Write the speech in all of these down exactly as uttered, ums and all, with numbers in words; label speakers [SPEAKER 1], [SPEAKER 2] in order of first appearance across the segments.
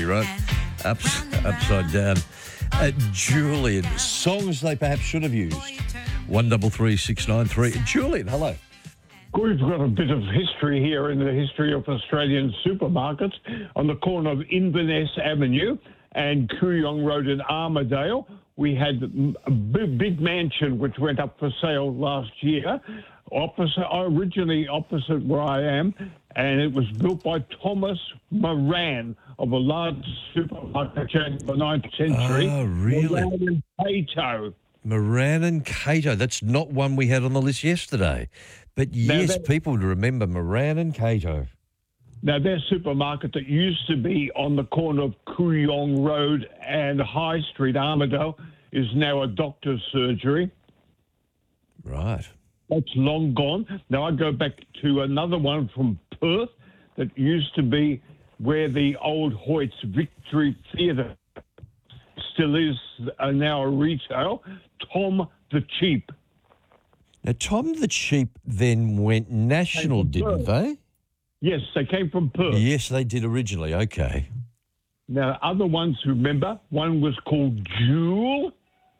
[SPEAKER 1] right? Ups, upside down. Uh, Julian, songs they perhaps should have used. One double three six nine three. Julian, hello.
[SPEAKER 2] We've got a bit of history here in the history of Australian supermarkets on the corner of Inverness Avenue and Kooyong Road in Armidale. We had a big, big mansion which went up for sale last year, opposite, originally opposite where I am, and it was built by Thomas Moran of a large supermarket chain of the ninth century.
[SPEAKER 1] Oh, really?
[SPEAKER 2] Moran and Cato.
[SPEAKER 1] Moran and Cato. That's not one we had on the list yesterday. But yes,
[SPEAKER 2] that,
[SPEAKER 1] people would remember Moran and Cato.
[SPEAKER 2] Now, their supermarket that used to be on the corner of Kooyong Road and High Street, Armidale, is now a doctor's surgery.
[SPEAKER 1] Right.
[SPEAKER 2] That's long gone. Now I go back to another one from Perth that used to be where the old Hoyt's Victory Theatre still is, uh, now a retail, Tom the Cheap.
[SPEAKER 1] Now, Tom the Cheap then went national, didn't they?
[SPEAKER 2] Yes, they came from Perth.
[SPEAKER 1] Yes, they did originally. Okay.
[SPEAKER 2] Now, other ones, remember, one was called Jewel.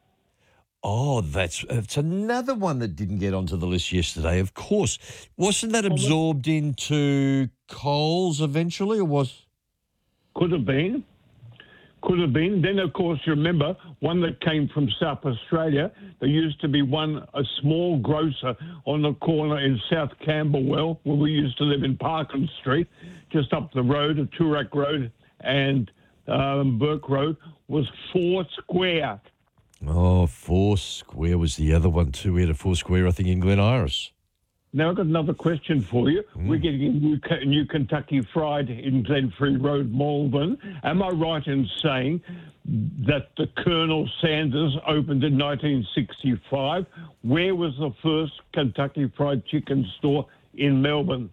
[SPEAKER 1] Oh, that's it's another one that didn't get onto the list yesterday, of course. Wasn't that absorbed into Coles eventually, or was?
[SPEAKER 2] Could have been. Could have been. Then, of course, you remember one that came from South Australia. There used to be one, a small grocer on the corner in South Camberwell, where we used to live in Parkin Street, just up the road, of Toorak Road and um, Burke Road, was Four Square.
[SPEAKER 1] Oh, Four Square was the other one too. We had a Four Square, I think, in Glen Iris.
[SPEAKER 2] Now, I've got another question for you. Mm. We're getting a new, new Kentucky Fried in Glenfrey Road, Malvern. Am I right in saying that the Colonel Sanders opened in nineteen sixty-five? Where was the first Kentucky Fried Chicken store in Melbourne?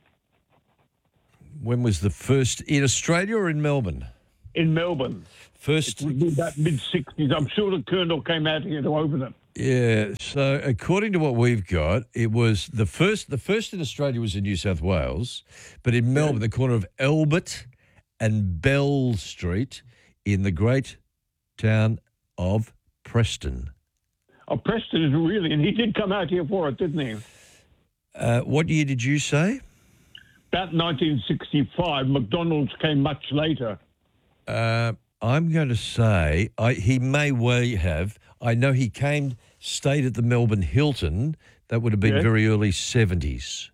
[SPEAKER 1] When was the first, in Australia or in Melbourne?
[SPEAKER 2] In Melbourne.
[SPEAKER 1] First,
[SPEAKER 2] it would be about mid-sixties. I'm sure the Colonel came out here to open it.
[SPEAKER 1] Yeah, so according to what we've got, it was the first the first in Australia was in New South Wales, but in Melbourne, yeah. The corner of Albert and Bell Street in the great town of Preston.
[SPEAKER 2] Oh, Preston is really, and he did come out here for it, didn't he?
[SPEAKER 1] Uh, what year did you say?
[SPEAKER 2] About nineteen sixty-five. McDonald's came much later.
[SPEAKER 1] Uh, I'm going to say I, he may well have. I know he came, stayed at the Melbourne Hilton. That would have been yeah. very early seventies.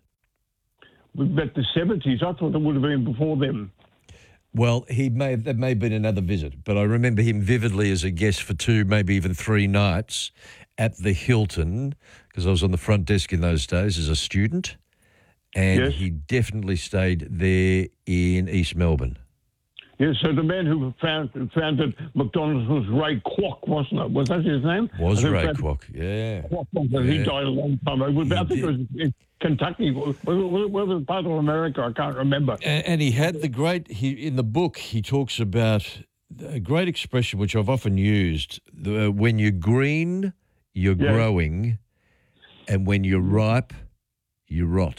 [SPEAKER 2] But the seventies, I thought it would have been before them.
[SPEAKER 1] Well, he may have, that may have been another visit, but I remember him vividly as a guest for two, maybe even three nights at the Hilton, because I was on the front desk in those days as a student, and yes. he definitely stayed there in East Melbourne.
[SPEAKER 2] Yeah, so the man who found, founded McDonald's was Ray Kwok, wasn't it? Was that his name?
[SPEAKER 1] Was Ray Kwok, yeah.
[SPEAKER 2] Kwok, yeah. He died a long time ago. I think it was in Kentucky. Where was part of America? I can't remember.
[SPEAKER 1] And, and he had the great, he in the book, he talks about a great expression which I've often used. The, when you're green, you're yeah. growing, and when you're ripe, you rot.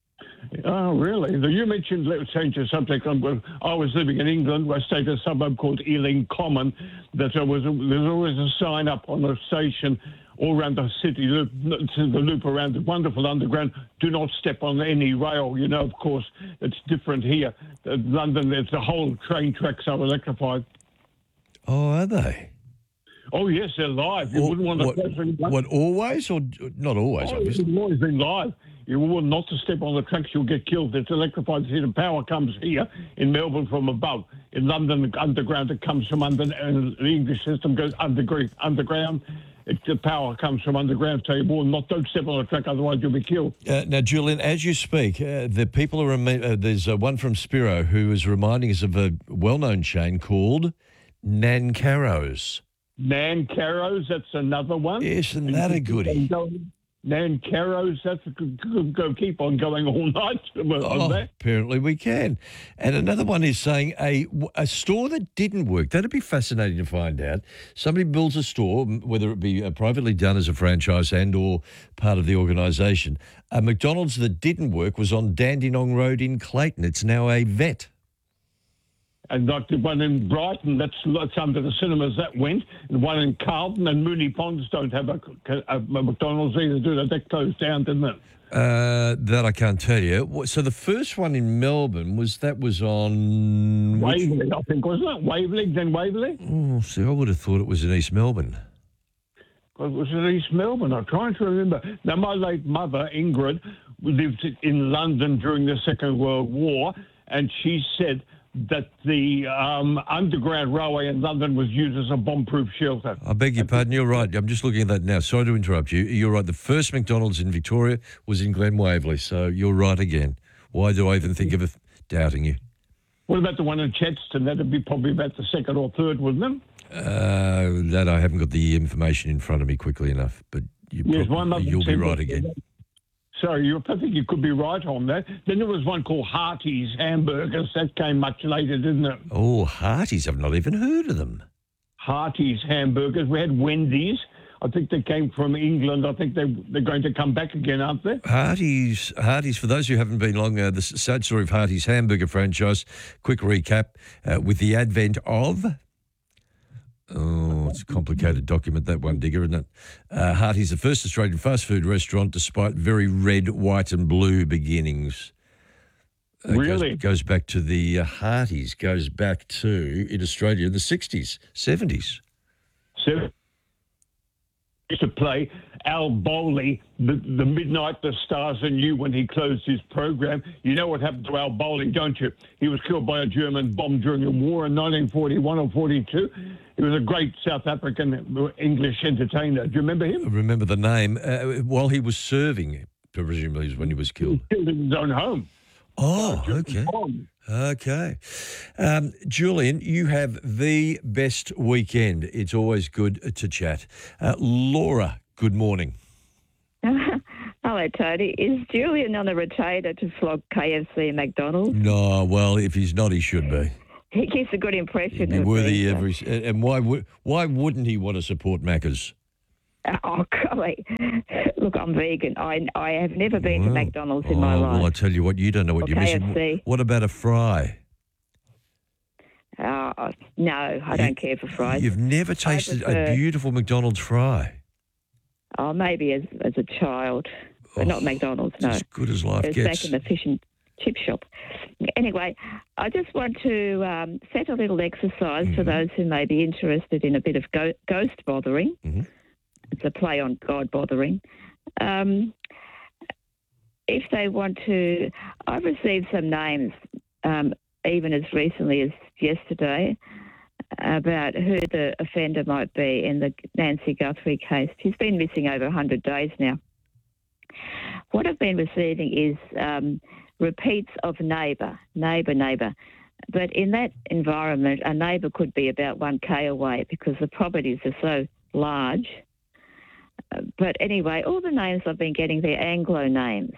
[SPEAKER 2] Oh, really? You mentioned, let's change the subject. I was living in England. I stayed in a suburb called Ealing Common. That there was, a, there's always a sign up on the station all around the city, loop, the loop around the wonderful underground. Do not step on any rail. You know, of course, it's different here. In London, there's the whole train tracks are electrified.
[SPEAKER 1] Oh, are they?
[SPEAKER 2] Oh, yes, they're live. You
[SPEAKER 1] or,
[SPEAKER 2] wouldn't want to...
[SPEAKER 1] What, what, always or not always,
[SPEAKER 2] oh,
[SPEAKER 1] obviously?
[SPEAKER 2] It's always been live. You want not to step on the tracks, you'll get killed. It's electrified. See, the power comes here in Melbourne from above. In London, the underground, it comes from under, and the English system goes underground. underground. It, the power comes from underground, so you will not, don't step on the track, otherwise you'll be killed.
[SPEAKER 1] Uh, now, Julian, as you speak, uh, the people are, uh, there's uh, one from Spiro who is reminding us of a well-known chain called Nancarrows.
[SPEAKER 2] Nancarrows, that's another one.
[SPEAKER 1] Yes, and that a goodie.
[SPEAKER 2] Nancarrows, that's a good, good, go keep on going all night.
[SPEAKER 1] Oh, that. Apparently we can. And another one is saying a, a store that didn't work. That'd be fascinating to find out. Somebody builds a store, whether it be privately done as a franchise and or part of the organisation. A McDonald's that didn't work was on Dandenong Road in Clayton. It's now a vet.
[SPEAKER 2] And like the one in Brighton, that's, that's under the cinemas that went. The one in Carlton and Mooney Ponds don't have a, a, a McDonald's either, do they? That closed down, didn't it?
[SPEAKER 1] Uh, that I can't tell you. What- So the first one in Melbourne was that was on which-
[SPEAKER 2] Waverley, I think, wasn't it? Waverley, then Waverley?
[SPEAKER 1] Oh, see, I would have thought it was in East Melbourne.
[SPEAKER 2] It was in East Melbourne. I'm trying to remember. Now, my late mother, Ingrid, lived in London during the Second World War, and she said that the um, Underground Railway in London was used as a bomb-proof shelter.
[SPEAKER 1] I beg your pardon. You're right. I'm just looking at that now. Sorry to interrupt you. You're right. The first McDonald's in Victoria was in Glen Waverley. So you're right again. Why do I even think of it doubting you?
[SPEAKER 2] What about the one in Chadstone? That'd be probably about the second or third, wouldn't it?
[SPEAKER 1] Uh, that I haven't got the information in front of me quickly enough. But you
[SPEAKER 2] Yes,
[SPEAKER 1] prob-
[SPEAKER 2] my mother
[SPEAKER 1] you'll be
[SPEAKER 2] said
[SPEAKER 1] right
[SPEAKER 2] that-
[SPEAKER 1] again.
[SPEAKER 2] Sorry, you, I think you could be right on that. Then there was one called Harty's Hamburgers. That came much later, didn't it?
[SPEAKER 1] Oh, Harties. I've not even heard of them.
[SPEAKER 2] Harty's Hamburgers. We had Wendy's. I think they came from England. I think they, they're going to come back again, aren't they?
[SPEAKER 1] Harties, Harties. For those who haven't been long, uh, the sad story of Harties hamburger franchise. Quick recap: uh, with the advent of, oh, it's a complicated document that one, Digger, isn't it? Uh, Harties, the first Australian fast food restaurant, despite very red, white, and blue beginnings. Uh,
[SPEAKER 2] Really?
[SPEAKER 1] goes, goes back to the uh, Harties. Goes back to in Australia in the sixties, seventies.
[SPEAKER 2] So used to play Al Bowley, the, the Midnight the Stars and You, when he closed his program. You know what happened to Al Bowley, don't you? He was killed by a German bomb during the war in nineteen forty-one or forty-two. He was a great South African English entertainer. Do you remember him?
[SPEAKER 1] I remember the name. Uh, while he was serving, presumably is when he was killed.
[SPEAKER 2] Killed in his own home.
[SPEAKER 1] Oh, okay.
[SPEAKER 2] Bomb.
[SPEAKER 1] Okay. Um, Julian, you have the best weekend. It's always good to chat. Uh, Laura, good morning.
[SPEAKER 3] Hello, Tony. Is Julian on a retainer to flog K F C and McDonald's?
[SPEAKER 1] No, well, if he's not, he should be.
[SPEAKER 3] He gives a good impression.
[SPEAKER 1] He'd be
[SPEAKER 3] of
[SPEAKER 1] worthy
[SPEAKER 3] me, so-
[SPEAKER 1] every. And why would why wouldn't he want to support Macca's?
[SPEAKER 3] Oh, golly. Look, I'm vegan. I I have never been to
[SPEAKER 1] Well,
[SPEAKER 3] McDonald's in
[SPEAKER 1] oh,
[SPEAKER 3] my life.
[SPEAKER 1] Well, I tell you what, you don't know what
[SPEAKER 3] Or
[SPEAKER 1] you're
[SPEAKER 3] K F C.
[SPEAKER 1] missing. What about a fry?
[SPEAKER 3] Oh, no, I
[SPEAKER 1] You-
[SPEAKER 3] don't care for fries.
[SPEAKER 1] You've never tasted a
[SPEAKER 3] prefer-
[SPEAKER 1] beautiful McDonald's fry.
[SPEAKER 3] Oh, maybe as as a child, but not
[SPEAKER 1] Oh,
[SPEAKER 3] McDonald's,
[SPEAKER 1] It's
[SPEAKER 3] no.
[SPEAKER 1] as good as life
[SPEAKER 3] It was
[SPEAKER 1] gets.
[SPEAKER 3] back in the fish and chip shop. Anyway, I just want to um, set a little exercise for those who may be interested in a bit of go- ghost bothering.
[SPEAKER 1] Mhm.
[SPEAKER 3] It's a play on God bothering. Um, if they want to, I've received some names, um, even as recently as yesterday, about who the offender might be in the Nancy Guthrie case. She's been missing over one hundred days now. What I've been receiving is um, repeats of neighbour, neighbour, neighbour. But in that environment, a neighbour could be about one K away because the properties are so large. Uh, But anyway, all the names I've been getting, they're Anglo names.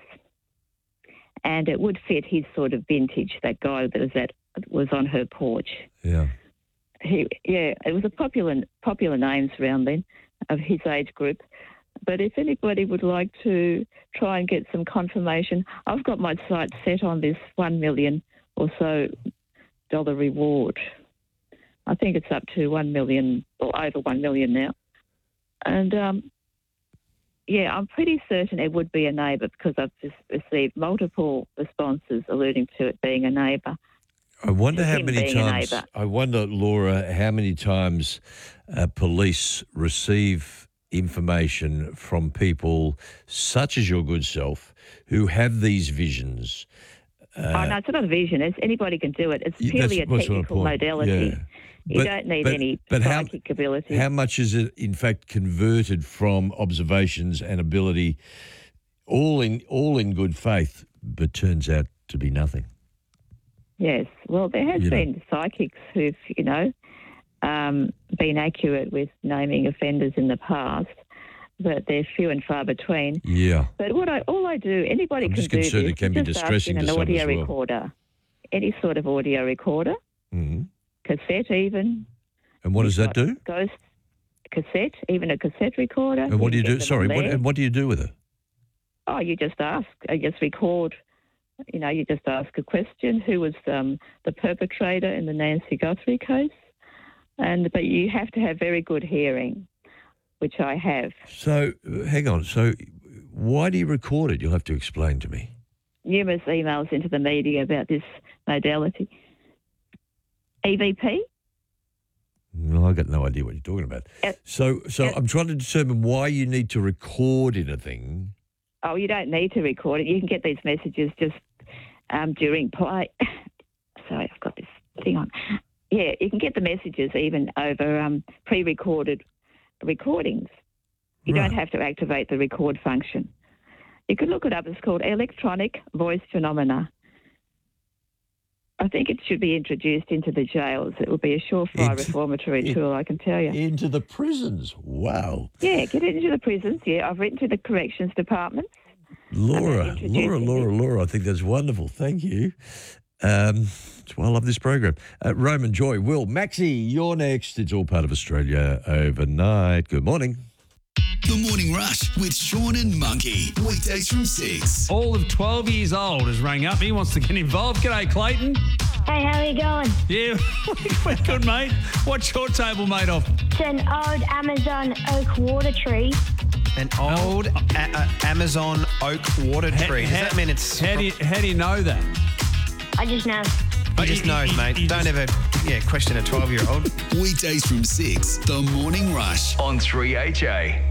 [SPEAKER 3] And it would fit his sort of vintage, that guy that was, at, was on her porch.
[SPEAKER 1] Yeah.
[SPEAKER 3] He, yeah, it was a popular popular names around then of his age group. But if anybody would like to try and get some confirmation, I've got my sights set on this one million or so dollar reward. I think it's up to one million or over one million now. And um, yeah, I'm pretty certain it would be a neighbour because I've just received multiple responses alluding to it being a neighbour.
[SPEAKER 1] I wonder
[SPEAKER 3] to
[SPEAKER 1] how
[SPEAKER 3] him
[SPEAKER 1] many
[SPEAKER 3] being a
[SPEAKER 1] times.
[SPEAKER 3] neighbour.
[SPEAKER 1] I wonder, Laura, how many times uh, police receive information from people such as your good self who have these visions. Uh,
[SPEAKER 3] oh, no, it's not a vision. It's, anybody can do it. It's
[SPEAKER 1] Yeah,
[SPEAKER 3] purely a
[SPEAKER 1] that's- that's my
[SPEAKER 3] technical
[SPEAKER 1] point.
[SPEAKER 3] modality.
[SPEAKER 1] Yeah.
[SPEAKER 3] You
[SPEAKER 1] But-
[SPEAKER 3] don't need
[SPEAKER 1] but-
[SPEAKER 3] any
[SPEAKER 1] but how-
[SPEAKER 3] psychic ability.
[SPEAKER 1] How much is it, in fact, converted from observations and ability, all in all in good faith, but turns out to be nothing?
[SPEAKER 3] Yes. Well, there has
[SPEAKER 1] You know.
[SPEAKER 3] been psychics who've, you know, um, been accurate with naming offenders in the past, but they're few and far between.
[SPEAKER 1] Yeah.
[SPEAKER 3] But what I all I do, anybody
[SPEAKER 1] I'm
[SPEAKER 3] can
[SPEAKER 1] just
[SPEAKER 3] do
[SPEAKER 1] concerned
[SPEAKER 3] this.
[SPEAKER 1] it can be
[SPEAKER 3] just
[SPEAKER 1] distressing
[SPEAKER 3] ask in
[SPEAKER 1] to
[SPEAKER 3] an
[SPEAKER 1] some
[SPEAKER 3] audio
[SPEAKER 1] as well.
[SPEAKER 3] recorder, any sort of audio recorder,
[SPEAKER 1] hmm
[SPEAKER 3] cassette even.
[SPEAKER 1] And what does that do?
[SPEAKER 3] Ghost cassette, even a cassette recorder.
[SPEAKER 1] And what do you
[SPEAKER 3] can
[SPEAKER 1] do?
[SPEAKER 3] get them
[SPEAKER 1] Sorry,
[SPEAKER 3] on
[SPEAKER 1] what,
[SPEAKER 3] there.
[SPEAKER 1] and what do you do with it?
[SPEAKER 3] Oh, you just ask. I just record You know, you just ask a question: who was um, the perpetrator in the Nancy Guthrie case? And but you have to have very good hearing, which I have.
[SPEAKER 1] So, uh, hang on. So, why do you record it? You'll have to explain to me.
[SPEAKER 3] Numerous emails into the media about this modality. E V P?
[SPEAKER 1] No, I've got no idea what you're talking about.
[SPEAKER 3] Uh,
[SPEAKER 1] so, so
[SPEAKER 3] uh,
[SPEAKER 1] I'm trying to determine why you need to record anything.
[SPEAKER 3] Oh, you don't need to record it. You can get these messages just um, during play. Sorry, I've got this thing on. Yeah, you can get the messages even over um, pre-recorded recordings. You
[SPEAKER 1] Right.
[SPEAKER 3] don't have to activate the record function. You can look it up. It's called electronic voice phenomena. I think it should be introduced into the jails. It will be a surefire
[SPEAKER 1] Into-
[SPEAKER 3] reformatory
[SPEAKER 1] in-
[SPEAKER 3] tool, I can tell you.
[SPEAKER 1] Into the prisons. Wow.
[SPEAKER 3] Yeah, get it into the prisons. Yeah, I've written to the corrections departments.
[SPEAKER 1] Laura,
[SPEAKER 3] introduce
[SPEAKER 1] Laura,
[SPEAKER 3] it.
[SPEAKER 1] Laura, Laura, I think that's wonderful. Thank you. Um, that's why I love this program. Uh, Roman, Joy, Will, Maxie, you're next. It's all part of Australia overnight. Good morning.
[SPEAKER 4] The Morning Rush with Sean and Monkey. Weekdays from six.
[SPEAKER 5] All of twelve years old has rang up. He wants to get involved. G'day, Clayton.
[SPEAKER 6] Hey, how are you going?
[SPEAKER 5] Yeah, we're good, mate. What's your table made of?
[SPEAKER 6] It's an old Amazon oak water tree.
[SPEAKER 7] An old a- a- Amazon oak water tree. Does that mean it's...
[SPEAKER 5] How do you, how do you know that?
[SPEAKER 6] I just know.
[SPEAKER 7] He just knows, mate.
[SPEAKER 5] you
[SPEAKER 7] Don't
[SPEAKER 5] just-
[SPEAKER 7] ever yeah, question a twelve-year-old.
[SPEAKER 4] Weekdays from six. The Morning Rush on three H A.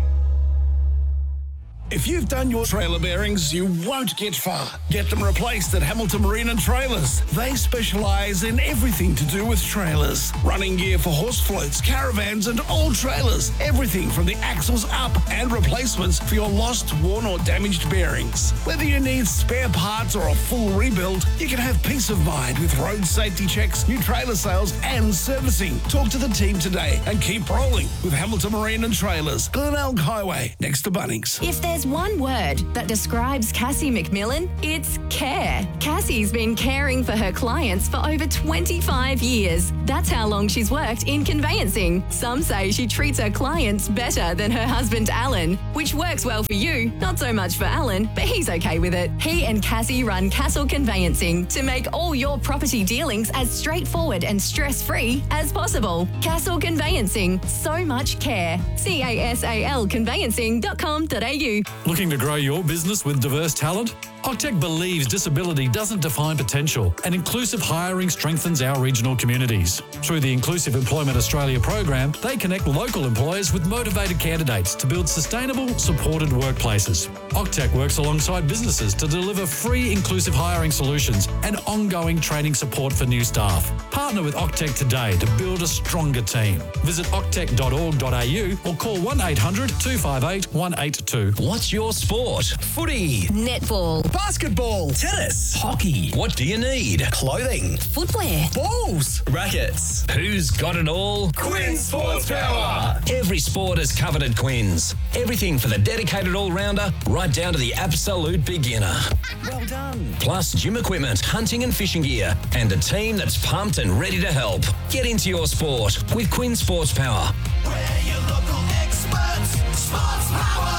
[SPEAKER 8] If you've done your trailer bearings, you won't get far. Get them replaced at Hamilton Marine and Trailers. They specialise in everything to do with trailers. Running gear for horse floats, caravans and all trailers. Everything from the axles up and replacements for your lost, worn or damaged bearings. Whether you need spare parts or a full rebuild, you can have peace of mind with road safety checks, new trailer sales and servicing. Talk to the team today and keep rolling with Hamilton Marine and Trailers. Glenelg Highway, next to Bunnings.
[SPEAKER 9] If there's one word that describes Cassie McMillan, it's care. Cassie's been caring for her clients for over twenty-five years. That's how long she's worked in conveyancing. Some say she treats her clients better than her husband Alan, which works well for you, not so much for Alan, but he's okay with it. He and Cassie run Castle Conveyancing to make all your property dealings as straightforward and stress-free as possible. Castle Conveyancing, so much care. C A S A L conveyancing dot com dot a u.
[SPEAKER 10] Looking to grow your business with diverse talent? Octec believes disability doesn't define potential, and inclusive hiring strengthens our regional communities. Through the Inclusive Employment Australia program, they connect local employers with motivated candidates to build sustainable, supported workplaces. Octec works alongside businesses to deliver free inclusive hiring solutions and ongoing training support for new staff. Partner with Octec today to build a stronger team. Visit octec dot org dot a u or call one eight hundred two five eight one eight two.
[SPEAKER 4] What's your sport? Footy,
[SPEAKER 9] Netball,
[SPEAKER 8] Basketball, tennis,
[SPEAKER 4] hockey. What do you need? Clothing,
[SPEAKER 9] footwear,
[SPEAKER 8] balls.
[SPEAKER 4] rackets. Who's got it all?
[SPEAKER 8] Quinn Sports Power.
[SPEAKER 4] Every sport is covered at Quinn's. Everything for the dedicated all-rounder, right down to the absolute beginner.
[SPEAKER 8] Well done.
[SPEAKER 4] Plus gym equipment, hunting and fishing gear, and a team that's pumped and ready to help. Get into your sport with Quinn Sports Power. We're your local experts, Sports Power.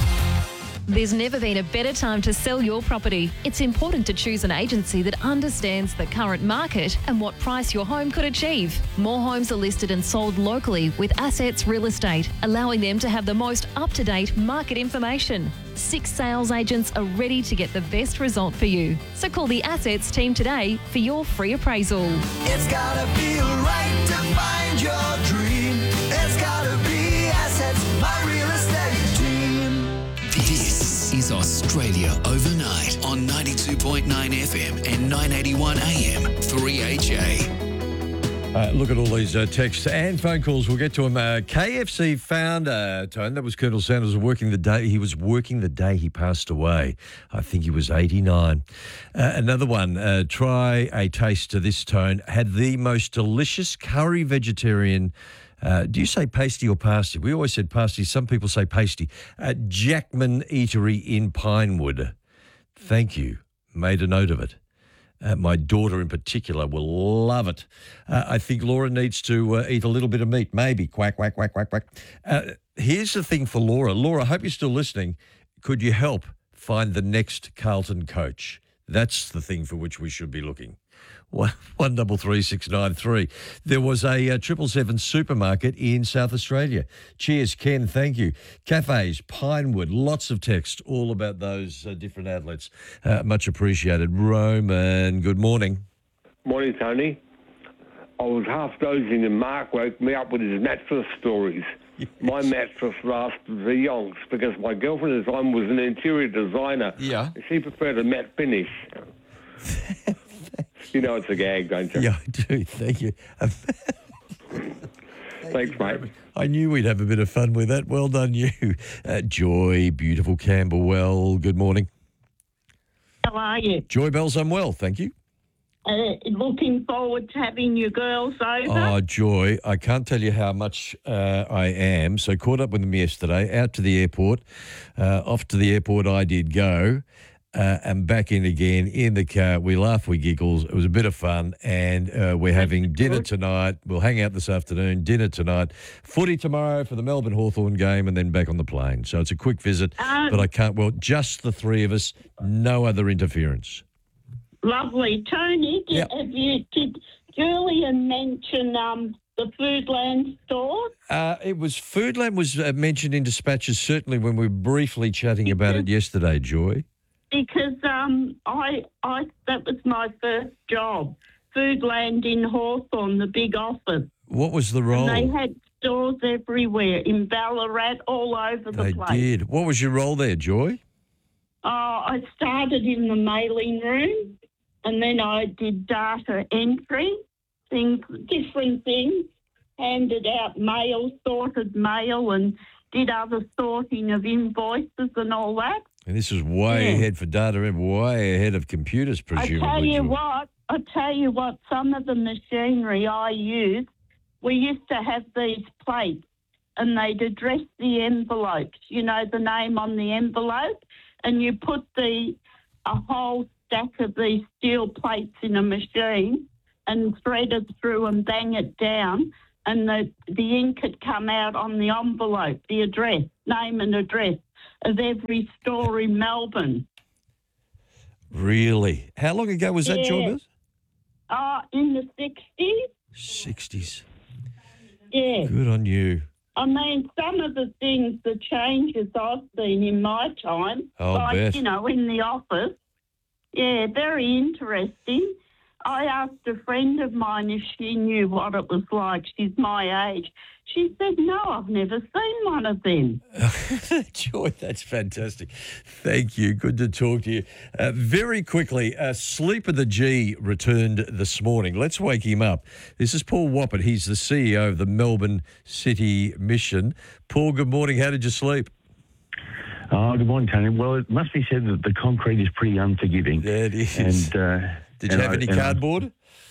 [SPEAKER 11] There's never been a better time to sell your property. It's important to choose an agency that understands the current market and what price your home could achieve. More homes are listed and sold locally with Assets Real Estate, allowing them to have the most up-to-date market information. Six sales agents are ready to get the best result for you. So call the Assets team today for your free appraisal.
[SPEAKER 4] It's gotta feel right to find your dream. It's gotta be Assets, my real estate team. This is Australia Overnight on ninety-two point nine F M and nine eighty-one A M, three H A.
[SPEAKER 1] Uh, look at all these uh, texts and phone calls. We'll get to them. Uh, K F C founder, Tone, that was Colonel Sanders, working the day. He was working the day he passed away. I think he was eighty-nine. Uh, another one, uh, try a taste of this, Tone. Had the most delicious curry vegetarian. Uh, do you say pasty or pasty? We always said pasty. Some people say pasty. Uh, Jackman Eatery in Pinewood. Thank you. Made a note of it. Uh, my daughter in particular will love it. Uh, I think Laura needs to uh, eat a little bit of meat, maybe. Quack, quack, quack, quack, quack. Uh, here's the thing for Laura. Laura, I hope you're still listening. Could you help find the next Carlton coach? That's the thing for which we should be looking. One, one double three six nine three. There was a uh, triple seven supermarket in South Australia. Cheers, Ken. Thank you. Cafes, Pinewood, lots of text all about those uh, different outlets. Uh, much appreciated. Roman, good morning.
[SPEAKER 12] Morning, Tony. I was half dozing and Mark woke me up with his mattress stories. Yes. My mattress lasted the yonks because my girlfriend at the time was an interior designer.
[SPEAKER 1] Yeah.
[SPEAKER 12] She preferred a matte finish. You know it's a gag, don't you?
[SPEAKER 1] Yeah, I do. Thank you.
[SPEAKER 12] Thanks, mate.
[SPEAKER 1] I knew we'd have a bit of fun with that. Well done, you. Uh, Joy, beautiful Camberwell. Good morning.
[SPEAKER 13] How are you?
[SPEAKER 1] Joy Bells, I'm well, thank you.
[SPEAKER 13] Uh, looking forward to having your girls over.
[SPEAKER 1] Oh, Joy, I can't tell you how much uh, I am. So caught up with them yesterday, out to the airport. Uh, off to the airport I did go. Uh, and back in again in the car. We laugh, we giggles. It was a bit of fun, and uh, we're having dinner tonight. We'll hang out this afternoon, dinner tonight, footy tomorrow for the Melbourne Hawthorn game, and then back on the plane. So it's a quick visit,
[SPEAKER 13] um,
[SPEAKER 1] but I can't, well, just the three of us, no other interference.
[SPEAKER 13] Lovely. Tony, did,
[SPEAKER 1] Yep.
[SPEAKER 13] have you, did Julian mention um, the Foodland store?
[SPEAKER 1] Uh, it was, Foodland was uh, mentioned in dispatches, certainly when we were briefly chatting about it yesterday, Joy.
[SPEAKER 13] Because um, I, I, that was my first job, Foodland in Hawthorn, the big office.
[SPEAKER 1] What was the role?
[SPEAKER 13] And they had stores everywhere, in Ballarat, all over the
[SPEAKER 1] They
[SPEAKER 13] place.
[SPEAKER 1] did. What was your role there, Joy?
[SPEAKER 13] Oh, I started in the mailing room, and then I did data entry, things, different things, handed out mail, sorted mail, and did other sorting of invoices and all that.
[SPEAKER 1] And this is way
[SPEAKER 13] Yeah.
[SPEAKER 1] ahead for data, and way ahead of computers, presumably.
[SPEAKER 13] I tell you
[SPEAKER 1] Joy.
[SPEAKER 13] what, I tell you what, some of the machinery I used, we used to have these plates, and they'd address the envelopes, you know, the name on the envelope, and you put the a whole stack of these steel plates in a machine and thread it through and bang it down, and the, the ink had come out on the envelope, the address, name and address of every store in Melbourne.
[SPEAKER 1] Really? How long ago was that,
[SPEAKER 13] Yeah.
[SPEAKER 1] Joy Bells?
[SPEAKER 13] Uh, in the sixties.
[SPEAKER 1] sixties.
[SPEAKER 13] Yeah.
[SPEAKER 1] Good on you.
[SPEAKER 13] I mean, some of the things, the changes I've seen in my time,
[SPEAKER 1] I'll
[SPEAKER 13] like,
[SPEAKER 1] bet.
[SPEAKER 13] you know, in the office, yeah, very interesting. I asked a friend of mine if she knew what it was like. She's my age. She said, no, I've never seen one of them.
[SPEAKER 1] Joy, that's fantastic. Thank you. Good to talk to you. Uh, very quickly, uh, Sleep of the G returned this morning. Let's wake him up. This is Paul Wappett. He's the C E O of the Melbourne City Mission. Paul, good morning. How did you sleep?
[SPEAKER 14] Oh, good morning, Tony. Well, it must be said that the concrete is pretty unforgiving.
[SPEAKER 1] Yeah, it is.
[SPEAKER 14] And, uh,
[SPEAKER 1] Did you
[SPEAKER 14] and
[SPEAKER 1] have
[SPEAKER 14] I-
[SPEAKER 1] any
[SPEAKER 14] and I-
[SPEAKER 1] cardboard?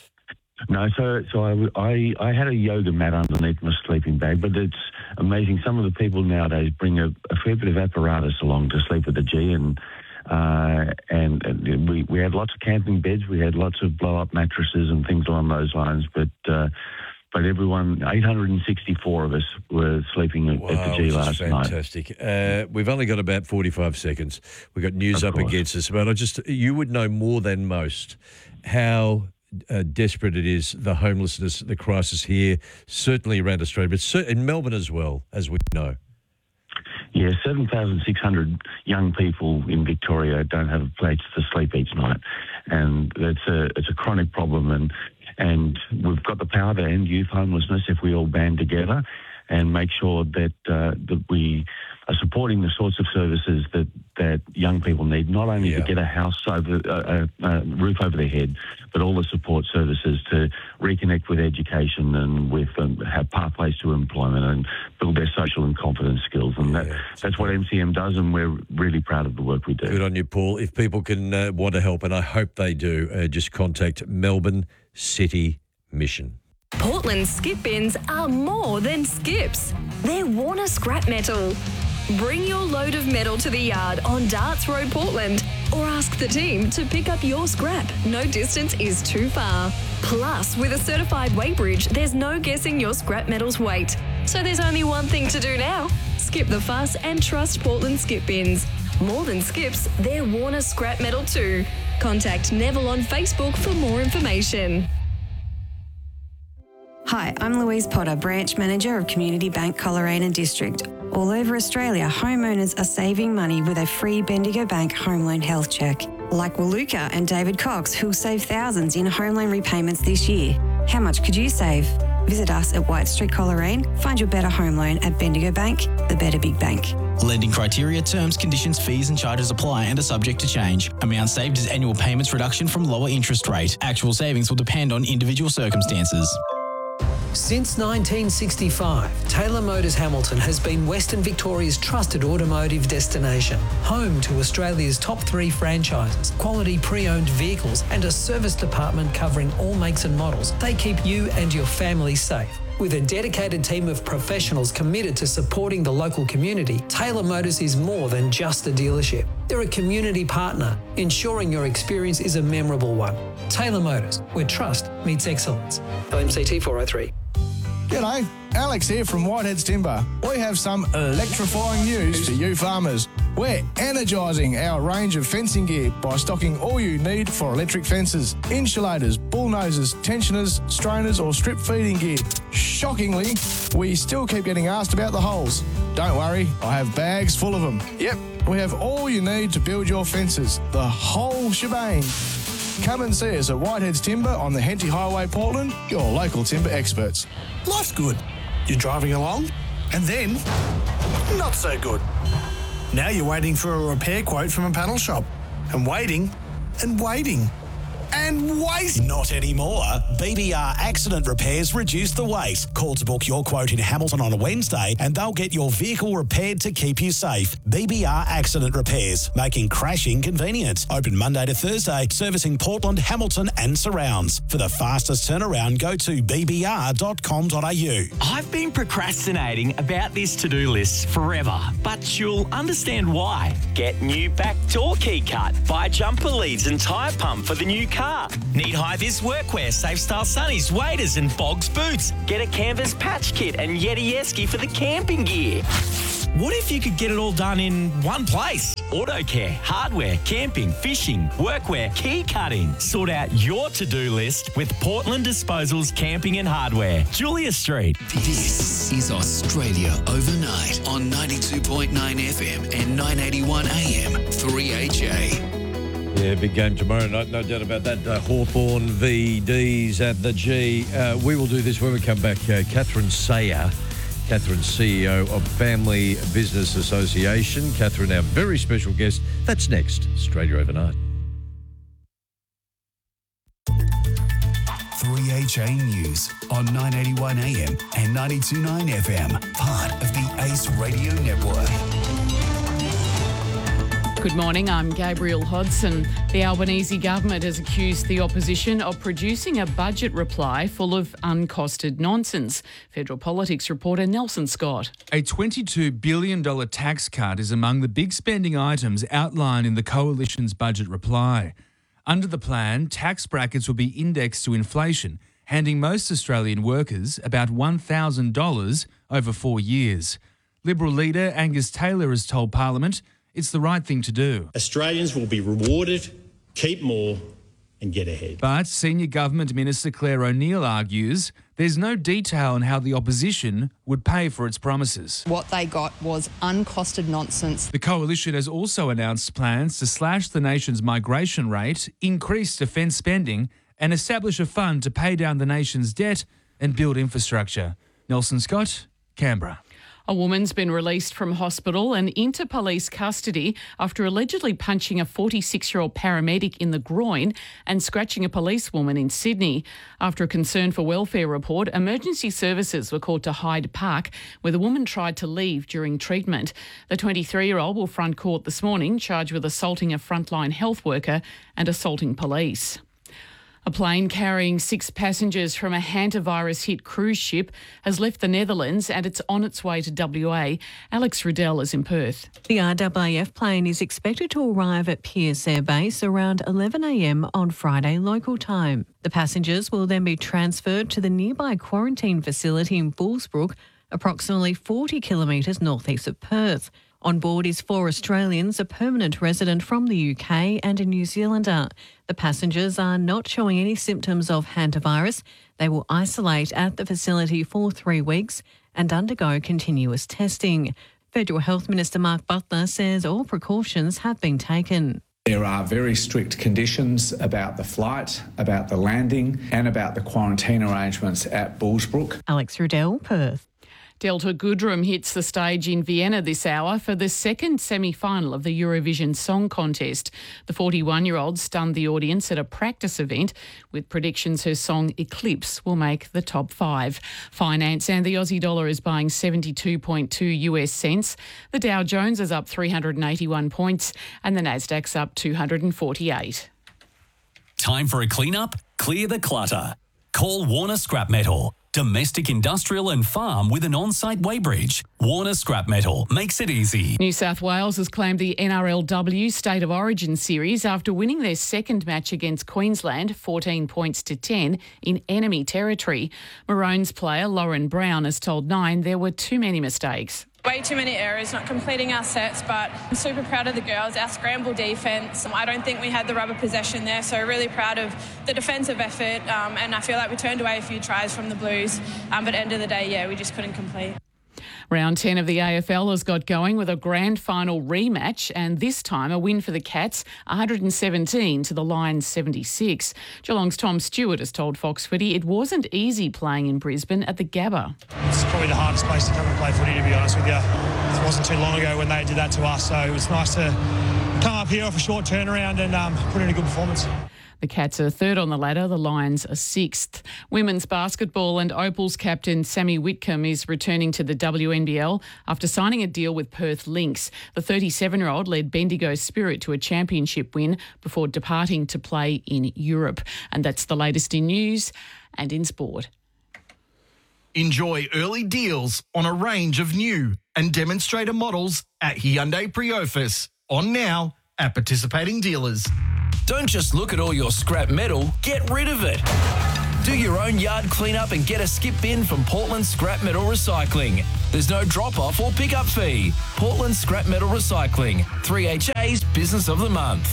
[SPEAKER 14] No, so so I, I, I had a yoga mat underneath my sleeping bag, but it's amazing. Some of the people nowadays bring a, a fair bit of apparatus along to sleep with the G, and uh, and, and we, we had lots of camping beds, we had lots of blow-up mattresses and things along those lines, but uh, but everyone, eight hundred sixty-four of us were sleeping at,
[SPEAKER 1] Wow,
[SPEAKER 14] at the G
[SPEAKER 1] which is
[SPEAKER 14] last night.
[SPEAKER 1] fantastic. Uh, we've only got about forty-five seconds. We've got news
[SPEAKER 14] Of
[SPEAKER 1] up
[SPEAKER 14] course.
[SPEAKER 1] against us, but I just you would know more than most how uh, desperate it is, the homelessness, the crisis here, certainly around Australia, but cer- in Melbourne as well, as we know.
[SPEAKER 14] Yeah, seven thousand six hundred young people in Victoria don't have a place to sleep each night, and that's a it's a chronic problem. And and we've got the power to end youth homelessness if we all band together and make sure that uh, that we are supporting the sorts of services that, that young people need, not only
[SPEAKER 1] Yeah.
[SPEAKER 14] to get a house over a, a, a roof over their head, but all the support services to reconnect with education and with um, have pathways to employment and build their social and confidence skills. And that, that's what M C M does, and we're really proud of the work we do.
[SPEAKER 1] Good on you, Paul. If people can uh, want to help, and I hope they do, uh, just contact Melbourne City Mission.
[SPEAKER 9] Portland's skip bins are more than skips. They're Warner scrap metal. Bring your load of metal to the yard on Darts Road, Portland, or ask the team to pick up your scrap. No distance is too far. Plus, with a certified weight bridge, there's no guessing your scrap metal's weight. So there's only one thing to do now. Skip the fuss and trust Portland skip bins. More than skips, they're Warner scrap metal too. Contact Neville on Facebook for more information.
[SPEAKER 15] Hi, I'm Louise Potter, Branch Manager of Community Bank Coleraine District. All over Australia, homeowners are saving money with a free Bendigo Bank Home Loan Health Check. Like Waluka and David Cox, who'll save thousands in home loan repayments this year. How much could you save? Visit us at White Street Coleraine. Find your better home loan at Bendigo Bank, the better big bank.
[SPEAKER 16] Lending criteria, terms, conditions, fees and charges apply and are subject to change. Amount saved is annual payments reduction from lower interest rate. Actual savings will depend on individual circumstances.
[SPEAKER 17] Since nineteen sixty-five, Taylor Motors Hamilton has been Western Victoria's trusted automotive destination, home to Australia's top three franchises, quality pre-owned vehicles and a service department covering all makes and models. They keep you and your family safe. With a dedicated team of professionals committed to supporting the local community, Taylor Motors is more than just a dealership. They're a community partner, ensuring your experience is a memorable one. Taylor Motors, where trust meets excellence. L M C T four oh three.
[SPEAKER 18] G'day, Alex here from Whiteheads Timber. We have some electrifying news for you farmers. We're energising our range of fencing gear by stocking all you need for electric fences, insulators, bullnoses, tensioners, strainers or strip feeding gear. Shockingly, we still keep getting asked about the holes. Don't worry, I have bags full of them. Yep, we have all you need to build your fences, the whole shebang. Come and see us at Whiteheads Timber on the Henty Highway, Portland, your local timber experts.
[SPEAKER 8] Life's good. You're driving along, and then not so good. Now you're waiting for a repair quote from a panel shop, and waiting, and waiting, and waiting.
[SPEAKER 19] Not anymore. B B R Accident Repairs reduce the wait. Call to book your quote in Hamilton on a Wednesday and they'll get your vehicle repaired to keep you safe. B B R Accident Repairs, making crashing convenient. Open Monday to Thursday, servicing Portland, Hamilton and surrounds. For the fastest turnaround, go to b b r dot com dot a u.
[SPEAKER 20] I've been procrastinating about this to-do list forever, but you'll understand why. Get new back door key cut. Buy jumper leads and tyre pump for the new car. Need high-vis workwear, Safe Style Sunnies, waders and Bogs boots. Get a canvas patch kit and Yeti Esky for the camping gear. What if you could get it all done in one place? Auto care, hardware, camping, fishing, workwear, key cutting. Sort out your to-do list with Portland Disposals Camping and Hardware. Julia Street.
[SPEAKER 4] This is Australia Overnight on ninety-two point nine F M and nine eighty-one A M three H A.
[SPEAKER 1] Yeah, big game tomorrow night, no doubt about that. Uh, Hawthorn v D's at the G. Uh, we will do this when we come back. Uh, Catherine Sayer, Catherine, C E O of Family Business Association. Catherine, our very special guest. That's next. Australia Overnight.
[SPEAKER 4] three H A News on nine eighty-one A M and ninety-two point nine F M, part of the Ace Radio Network.
[SPEAKER 21] Good morning, I'm Gabrielle Hodson. The Albanese government has accused the opposition of producing a budget reply full of uncosted nonsense. Federal Politics reporter Nelson Scott.
[SPEAKER 22] A twenty-two billion dollars tax cut is among the big spending items outlined in the Coalition's budget reply. Under the plan, tax brackets will be indexed to inflation, handing most Australian workers about one thousand dollars over four years. Liberal leader Angus Taylor has told Parliament it's the right thing to do.
[SPEAKER 23] Australians will be rewarded, keep more and get ahead.
[SPEAKER 22] But Senior Government Minister Claire O'Neill argues there's no detail on how the opposition would pay for its promises.
[SPEAKER 24] What they got was uncosted nonsense.
[SPEAKER 22] The Coalition has also announced plans to slash the nation's migration rate, increase defence spending and establish a fund to pay down the nation's debt and build infrastructure. Nelson Scott, Canberra.
[SPEAKER 21] A woman's been released from hospital and into police custody after allegedly punching a forty-six-year-old paramedic in the groin and scratching a policewoman in Sydney. After a concern for welfare report, emergency services were called to Hyde Park, where the woman tried to leave during treatment. The twenty-three-year-old will front court this morning, charged with assaulting a frontline health worker and assaulting police. A plane carrying six passengers from a hantavirus-hit cruise ship has left the Netherlands and it's on its way to W A. Alex Riddell is in Perth.
[SPEAKER 25] The R A A F plane is expected to arrive at Pearce Air Base around eleven a m on Friday local time. The passengers will then be transferred to the nearby quarantine facility in Bullsbrook, approximately forty kilometres northeast of Perth. On board is four Australians, a permanent resident from the U K and a New Zealander. The passengers are not showing any symptoms of hantavirus. They will isolate at the facility for three weeks and undergo continuous testing. Federal Health Minister Mark Butler says all precautions have been taken.
[SPEAKER 2] There are very strict conditions about the flight, about the landing and about the quarantine arrangements at Bullsbrook.
[SPEAKER 25] Alex Riddell, Perth.
[SPEAKER 21] Delta Goodrem hits the stage in Vienna this hour for the second semi-final of the Eurovision Song Contest. The forty-one-year-old stunned the audience at a practice event with predictions her song Eclipse will make the top five. Finance and the Aussie dollar is buying seventy-two point two US cents. The Dow Jones is up three hundred eighty-one points and the Nasdaq's up two hundred forty-eight.
[SPEAKER 3] Time for a clean-up? Clear the clutter. Call Warner Scrap Metal. Domestic, industrial and farm with an on-site weighbridge. Warner Scrap Metal makes it easy.
[SPEAKER 21] New South Wales has claimed the N R L W State of Origin series after winning their second match against Queensland, fourteen points to ten, in enemy territory. Maroons player Lauren Brown has told Nine there were too many mistakes.
[SPEAKER 5] Way too many errors, not completing our sets, but I'm super proud of the girls. Our scramble defence, I don't think we had the rubber possession there, so really proud of the defensive effort, um, and I feel like we turned away a few tries from the Blues, um, but at the end of the day, yeah, we just couldn't complete.
[SPEAKER 21] Round ten of the A F L has got going with a grand final rematch and this time a win for the Cats, one hundred seventeen to the Lions seventy-six. Geelong's Tom Stewart has told Fox Footy it wasn't easy playing in Brisbane at the Gabba.
[SPEAKER 6] It's probably the hardest place to come and play footy, to be honest with you. It wasn't too long ago when they did that to us, so it was nice to come up here off a short turnaround and um, put in a good performance.
[SPEAKER 21] The Cats are third on the ladder, the Lions are sixth. Women's basketball and Opal's captain Sammy Whitcomb is returning to the W N B L after signing a deal with Perth Lynx. The thirty-seven-year-old led Bendigo Spirit to a championship win before departing to play in Europe. And that's the latest in news and in sport.
[SPEAKER 7] Enjoy early deals on a range of new and demonstrator models at Hyundai Priofis. On now at participating dealers.
[SPEAKER 26] Don't just look at all your scrap metal, get rid of it. Do your own yard cleanup and get a skip bin from Portland Scrap Metal Recycling. There's no drop-off or pick-up fee. Portland Scrap Metal Recycling, three H A's Business of the Month.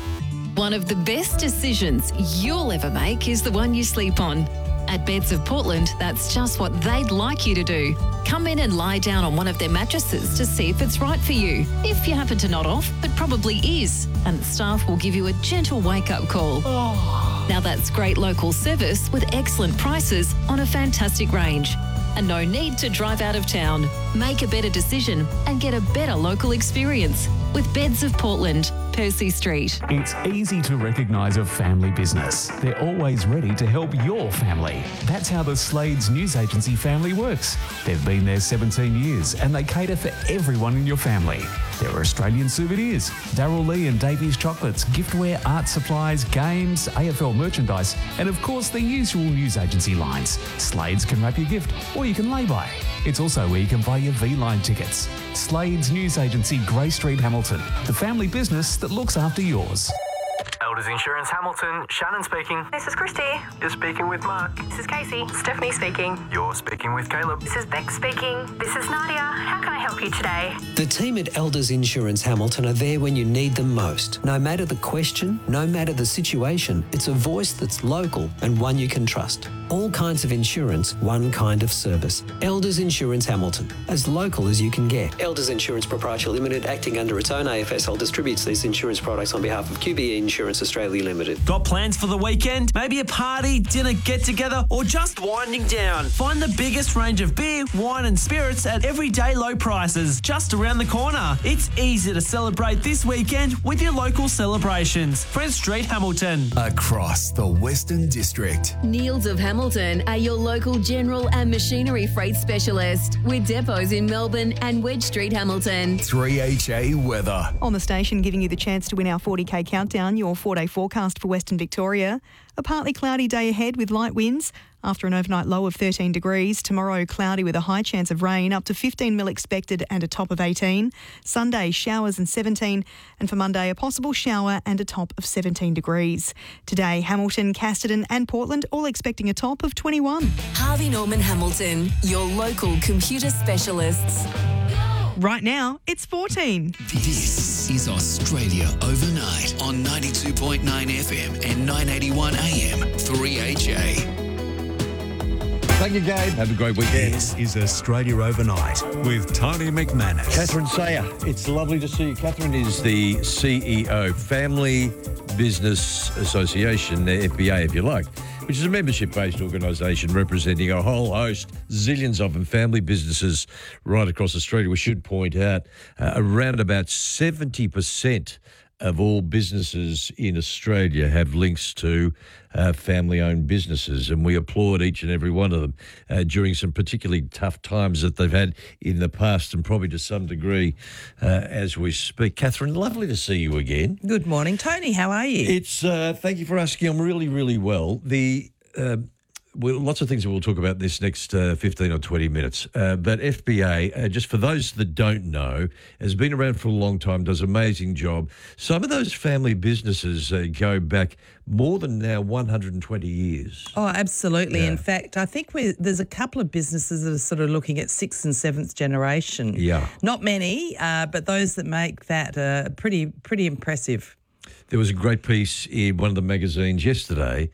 [SPEAKER 9] One of the best decisions you'll ever make is the one you sleep on. At Beds of Portland, that's just what they'd like you to do. Come in and lie down on one of their mattresses to see if it's right for you. If you happen to nod off, it probably is. And the staff will give you a gentle wake-up call. Oh. Now that's great local service with excellent prices on a fantastic range. And no need to drive out of town. Make a better decision and get a better local experience with Beds of Portland, Percy Street.
[SPEAKER 27] It's easy to recognise a family business. They're always ready to help your family. That's how the Slades News Agency family works. They've been there seventeen years and they cater for everyone in your family. There are Australian souvenirs, Darryl Lee and Davies chocolates, giftware, art supplies, games, A F L merchandise, and of course the usual news agency lines. Slades can wrap your gift or you can lay by. It's also where you can buy your V-Line tickets. Slades News Agency, Grey Street, Hamilton. The family business that looks after yours.
[SPEAKER 28] Elders Insurance Hamilton, Shannon speaking.
[SPEAKER 29] This is Christy.
[SPEAKER 28] You're speaking with Mark.
[SPEAKER 29] This is Casey. Stephanie speaking.
[SPEAKER 28] You're speaking with Caleb.
[SPEAKER 29] This is Beck speaking. This is Nadia. How can I help you today?
[SPEAKER 30] The team at Elders Insurance Hamilton are there when you need them most. No matter the question, no matter the situation, it's a voice that's local and one you can trust. All kinds of insurance, one kind of service. Elders Insurance Hamilton, as local as you can get. Elders Insurance Proprietary Limited, acting under its own A F S L, distributes these insurance products on behalf of Q B E Insurance Australia Limited.
[SPEAKER 31] Got plans for the weekend? Maybe a party, dinner, get-together, or just winding down? Find the biggest range of beer, wine and spirits at everyday low prices just around the corner. It's easy to celebrate this weekend with your local celebrations. Prince Street, Hamilton.
[SPEAKER 32] Across the Western District.
[SPEAKER 9] Niels of Hamilton are your local general and machinery freight specialist with depots in Melbourne and Wedge Street, Hamilton.
[SPEAKER 32] three H A weather.
[SPEAKER 33] On the station, giving you the chance to win our forty K countdown, your four-day forecast for Western Victoria. A partly cloudy day ahead with light winds. After an overnight low of thirteen degrees, tomorrow cloudy with a high chance of rain, up to fifteen mil expected and a top of eighteen. Sunday, showers and seventeen. And for Monday, a possible shower and a top of seventeen degrees. Today, Hamilton, Casterton and Portland all expecting a top of twenty-one.
[SPEAKER 9] Harvey Norman Hamilton, your local computer specialists.
[SPEAKER 33] Right now, it's fourteen.
[SPEAKER 32] This is Australia Overnight on ninety-two point nine F M and nine eighty-one A M, three H A.
[SPEAKER 1] Thank you, Gabe. Have a great weekend.
[SPEAKER 8] This is Australia Overnight with Tony McManus.
[SPEAKER 1] Catherine Sayer, it's lovely to see you. Catherine is the C E O, Family Business Association, F B A if you like, which is a membership-based organisation representing a whole host, zillions of them, family businesses right across Australia. We should point out uh, around about seventy percent of all businesses in Australia have links to uh, family-owned businesses, and we applaud each and every one of them uh, during some particularly tough times that they've had in the past, and probably to some degree uh, as we speak. Catherine, lovely to see you again.
[SPEAKER 10] Good morning, Tony. How are you?
[SPEAKER 1] It's uh, thank you for asking. I'm really, really well. The uh, well, lots of things that we'll talk about this next uh, fifteen or twenty minutes. Uh, but F B A, uh, just for those that don't know, has been around for a long time, does an amazing job. Some of those family businesses uh, go back more than now one hundred twenty years.
[SPEAKER 10] Oh, absolutely.
[SPEAKER 1] Yeah.
[SPEAKER 10] In fact, I think we're, there's a couple of businesses that are sort of looking at sixth and seventh generation.
[SPEAKER 1] Yeah.
[SPEAKER 10] Not many, uh, but those that make that are pretty, pretty impressive.
[SPEAKER 1] There was a great piece in one of the magazines yesterday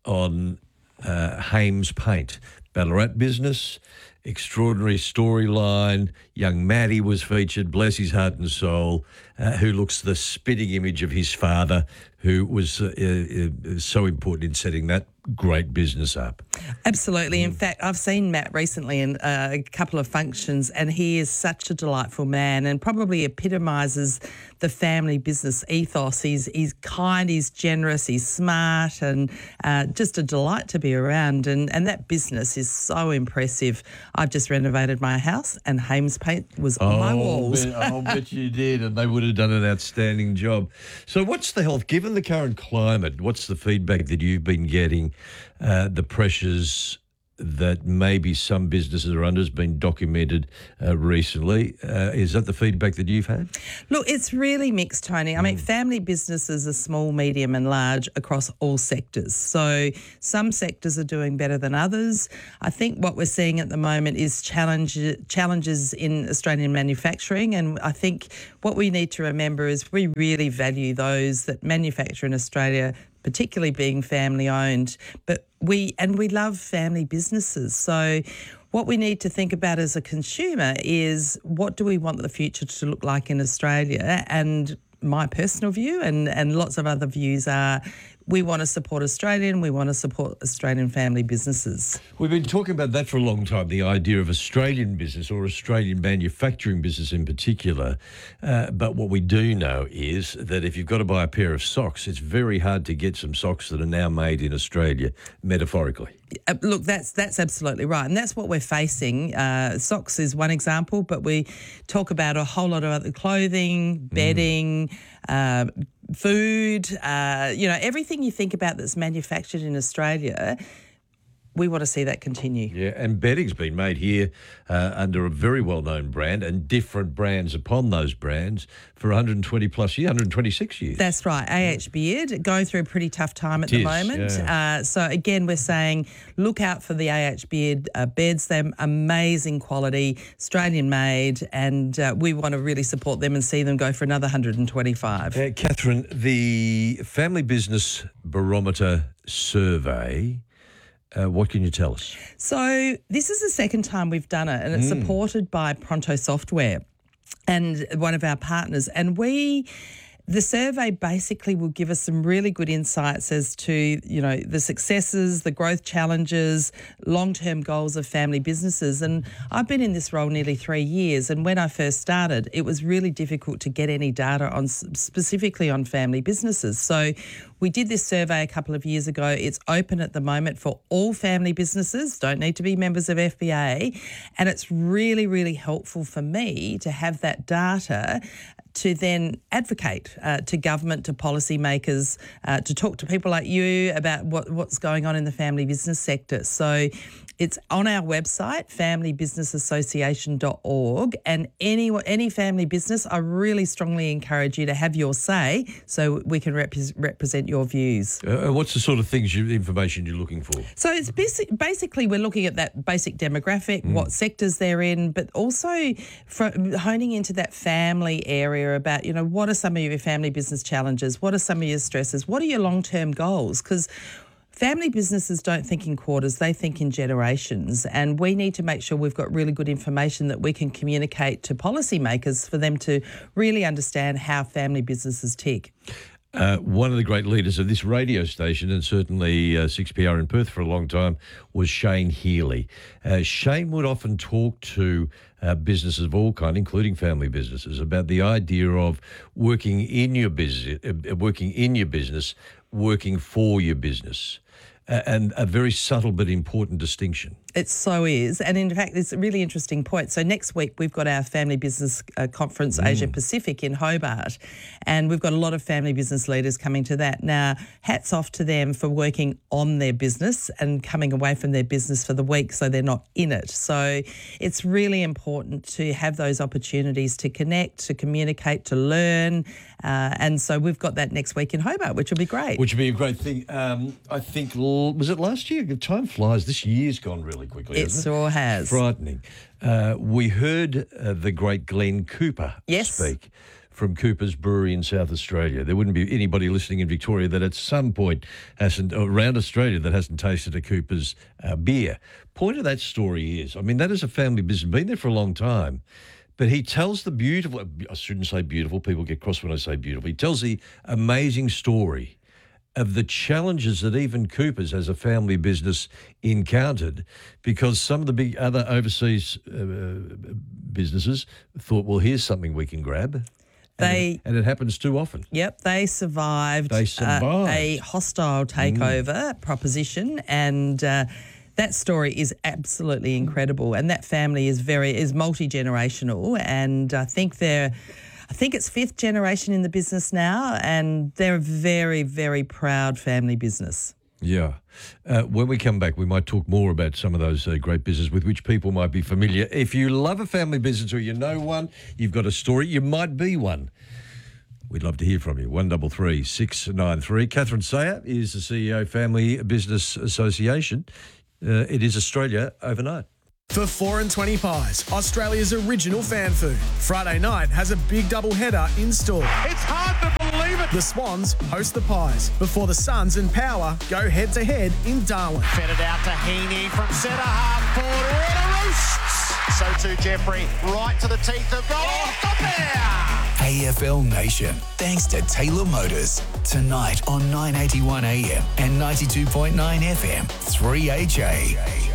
[SPEAKER 1] on Uh, Hames Paint, Ballarat business, extraordinary storyline. Young Matty was featured, bless his heart and soul, uh, who looks the spitting image of his father, who was uh, uh, so important in setting that great business up.
[SPEAKER 10] Absolutely. In fact, I've seen Matt recently in uh, a couple of functions, and he is such a delightful man and probably epitomises the family business ethos. He's he's kind, he's generous, he's smart, and uh, just a delight to be around. And, and that business is so impressive. I've just renovated my house, and Hames Paint was on
[SPEAKER 1] oh,
[SPEAKER 10] my walls.
[SPEAKER 1] Bet, I'll bet you did, and they would have done an outstanding job. So what's the health, given the current climate, what's the feedback that you've been getting, uh, the pressures that maybe some businesses are under has been documented uh, recently. Uh, is that the feedback that you've had?
[SPEAKER 10] Look, it's really mixed, Tony. I mean, family businesses are small, medium and large across all sectors. So some sectors are doing better than others. I think what we're seeing at the moment is challenge, challenges in Australian manufacturing, and I think what we need to remember is we really value those that manufacture in Australia, particularly being family owned, but we and we love family businesses. So what we need to think about as a consumer is, what do we want the future to look like in Australia? And my personal view and, and lots of other views are, we want to support Australian, we want to support Australian family businesses.
[SPEAKER 1] We've been talking about that for a long time, the idea of Australian business or Australian manufacturing business in particular. Uh, but what we do know is that if you've got to buy a pair of socks, it's very hard to get some socks that are now made in Australia, metaphorically.
[SPEAKER 10] Uh, look, that's that's absolutely right. And that's what we're facing. Uh, socks is one example, but we talk about a whole lot of other clothing, bedding, mm. uh, food, uh, you know, everything you think about that's manufactured in Australia. We want to see that continue.
[SPEAKER 1] Yeah, and bedding's been made here uh, under a very well-known brand and different brands upon those brands for one hundred twenty plus years, one hundred twenty-six years.
[SPEAKER 10] That's right. A H Beard going through a pretty tough time at
[SPEAKER 1] it
[SPEAKER 10] the
[SPEAKER 1] is,
[SPEAKER 10] moment.
[SPEAKER 1] Yeah.
[SPEAKER 10] Uh, so again, we're saying look out for the A H Beard uh, beds. They're amazing quality, Australian made, and uh, we want to really support them and see them go for another one hundred twenty-five.
[SPEAKER 1] Uh, Catherine, the Family Business Barometer survey, Uh, what can you tell us?
[SPEAKER 10] So this is the second time we've done it, and it's mm. supported by Pronto Software and one of our partners. And we, the survey basically will give us some really good insights as to, you know, the successes, the growth challenges, long-term goals of family businesses. And I've been in this role nearly three years. And when I first started, it was really difficult to get any data on specifically on family businesses. So we did this survey a couple of years ago. It's open at the moment for all family businesses, don't need to be members of F B A. And it's really, really helpful for me to have that data to then advocate uh, to government, to policymakers, uh, to talk to people like you about what, what's going on in the family business sector. So it's on our website, family business association dot org, and any any family business, I really strongly encourage you to have your say so we can rep- represent your views.
[SPEAKER 1] Uh, what's the sort of things, you, information you're looking for?
[SPEAKER 10] So it's basic, basically we're looking at that basic demographic, mm. what sectors they're in, but also from honing into that family area about, you know, what are some of your family business challenges? What are some of your stresses? What are your long-term goals? Because family businesses don't think in quarters, they think in generations, and we need to make sure we've got really good information that we can communicate to policymakers for them to really understand how family businesses tick.
[SPEAKER 1] Uh, one of the great leaders of this radio station, and certainly uh, six P R in Perth for a long time, was Shane Healy. Uh, Shane would often talk to uh, businesses of all kind, including family businesses, about the idea of working in your business, uh, working in your business, working for your business. Uh, and a very subtle but important distinction.
[SPEAKER 10] It so is. And in fact, it's a really interesting point. So next week we've got our Family Business uh, Conference, mm. Asia Pacific in Hobart, and we've got a lot of family business leaders coming to that. Now, hats off to them for working on their business and coming away from their business for the week so they're not in it. So it's really important to have those opportunities to connect, to communicate, to learn. Uh, and so we've got that next week in Hobart, which will be great.
[SPEAKER 1] Which will be a great thing. Um, I think, was it last year? Time flies. This year's gone really quickly.
[SPEAKER 10] It sure has.
[SPEAKER 1] Frightening. Uh, we heard uh, the great Glenn Cooper
[SPEAKER 10] yes.
[SPEAKER 1] speak from Cooper's Brewery in South Australia. There wouldn't be anybody listening in Victoria that at some point hasn't, around Australia, that hasn't tasted a Cooper's uh, beer. Point of that story is, I mean, that is a family business, been there for a long time, but he tells the beautiful, I shouldn't say beautiful, people get cross when I say beautiful, he tells the amazing story of the challenges that even Cooper's as a family business encountered, because some of the big other overseas uh, businesses thought, well, here's something we can grab.
[SPEAKER 10] They,
[SPEAKER 1] and, it, and it happens too often.
[SPEAKER 10] Yep, they survived,
[SPEAKER 1] they survived.
[SPEAKER 10] Uh, a hostile takeover mm. proposition, and uh, that story is absolutely incredible. And that family is very is multi-generational, and I think they're I think it's fifth generation in the business now, and they're a very, very proud family business.
[SPEAKER 1] Yeah. Uh, when we come back, we might talk more about some of those uh, great businesses with which people might be familiar. If you love a family business or you know one, you've got a story, you might be one. We'd love to hear from you. one three three, six nine three. Catherine Sayer is the C E O, Family Business Association. Uh, it is Australia overnight.
[SPEAKER 4] For four and twenty Pies, Australia's original fan food. Friday night has a big double header in store.
[SPEAKER 11] It's hard to believe it.
[SPEAKER 4] The Swans host the Pies before the Suns and Power go head to head in Darwin.
[SPEAKER 11] Fed it out to Heaney from centre half forward. What a roost! So too Jeffrey, right to the teeth of goal. Off the bear.
[SPEAKER 32] A F L Nation, thanks to Taylor Motors. Tonight on nine eighty-one A M and ninety-two point nine F M, three H A.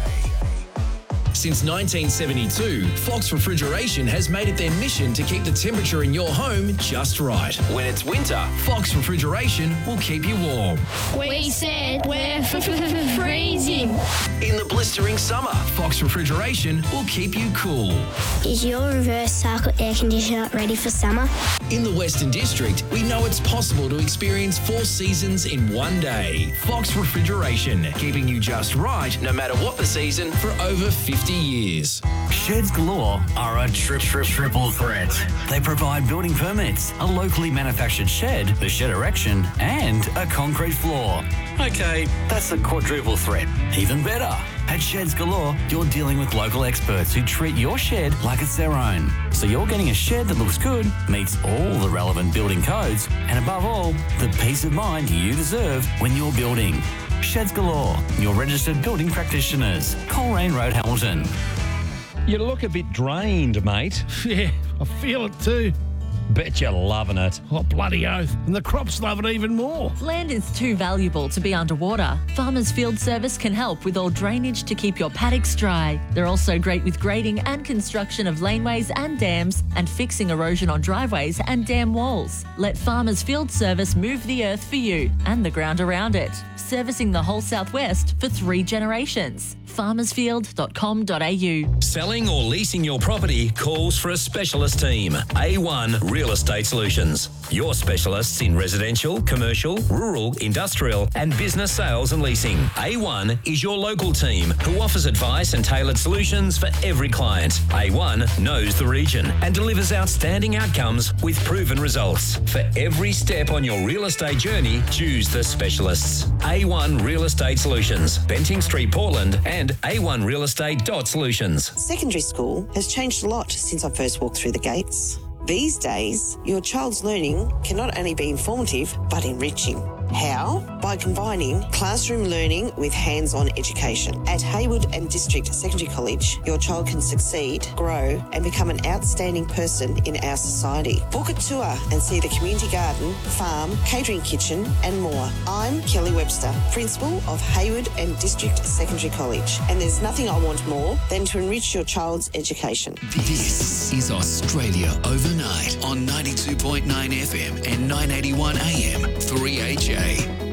[SPEAKER 26] Since nineteen seventy-two, Fox Refrigeration has made it their mission to keep the temperature in your home just right. When it's winter, Fox Refrigeration will keep you warm.
[SPEAKER 12] We said we're f- f- freezing.
[SPEAKER 26] In the blistering summer, Fox Refrigeration will keep you cool.
[SPEAKER 12] Is your reverse cycle air conditioner ready for summer?
[SPEAKER 26] In the Western District, we know it's possible to experience four seasons in one day. Fox Refrigeration, keeping you just right no matter what the season for over fifty years.
[SPEAKER 13] Sheds Galore are a tri- tri- triple threat. They provide building permits, a locally manufactured shed, the shed erection, and a concrete floor. Okay, that's a quadruple threat. Even better. At Sheds Galore, you're dealing with local experts who treat your shed like it's their own. So you're getting a shed that looks good, meets all the relevant building codes, and above all, the peace of mind you deserve when you're building. Sheds Galore, your registered building practitioners. Coleraine Road, Hamilton.
[SPEAKER 14] You look a bit drained, mate.
[SPEAKER 15] Yeah, I feel it too.
[SPEAKER 14] Bet you're loving it.
[SPEAKER 15] Oh, bloody oath. And the crops love it even more.
[SPEAKER 16] Land is too valuable to be underwater. Farmers Field Service can help with all drainage to keep your paddocks dry. They're also great with grading and construction of laneways and dams and fixing erosion on driveways and dam walls. Let Farmers Field Service move the earth for you and the ground around it. Servicing the whole southwest for three generations. farmersfield dot com dot a u.
[SPEAKER 26] Selling or leasing your property calls for a specialist team. A one
[SPEAKER 2] Real Estate Solutions. Your specialists in residential, commercial, rural, industrial and business sales and leasing. A one is your local team who offers advice and tailored solutions for every client. A one knows the region and delivers outstanding outcomes with proven results. For every step on your real estate journey, choose the specialists. A one Real Estate Solutions, Benting Street, Portland, and a one real estate dot solutions.
[SPEAKER 3] Secondary school has changed a lot since I first walked through the gates. These days, your child's learning can not only be informative, but enriching. How? By combining classroom learning with hands-on education. At Hayward and District Secondary College, your child can succeed, grow and become an outstanding person in our society. Book a tour and see the community garden, farm, catering kitchen and more. I'm Kelly Webster, Principal of Hayward and District Secondary College, and there's nothing I want more than to enrich your child's education.
[SPEAKER 32] This is Australia Overnight on ninety-two point nine F M and nine eighty-one A M, three H A.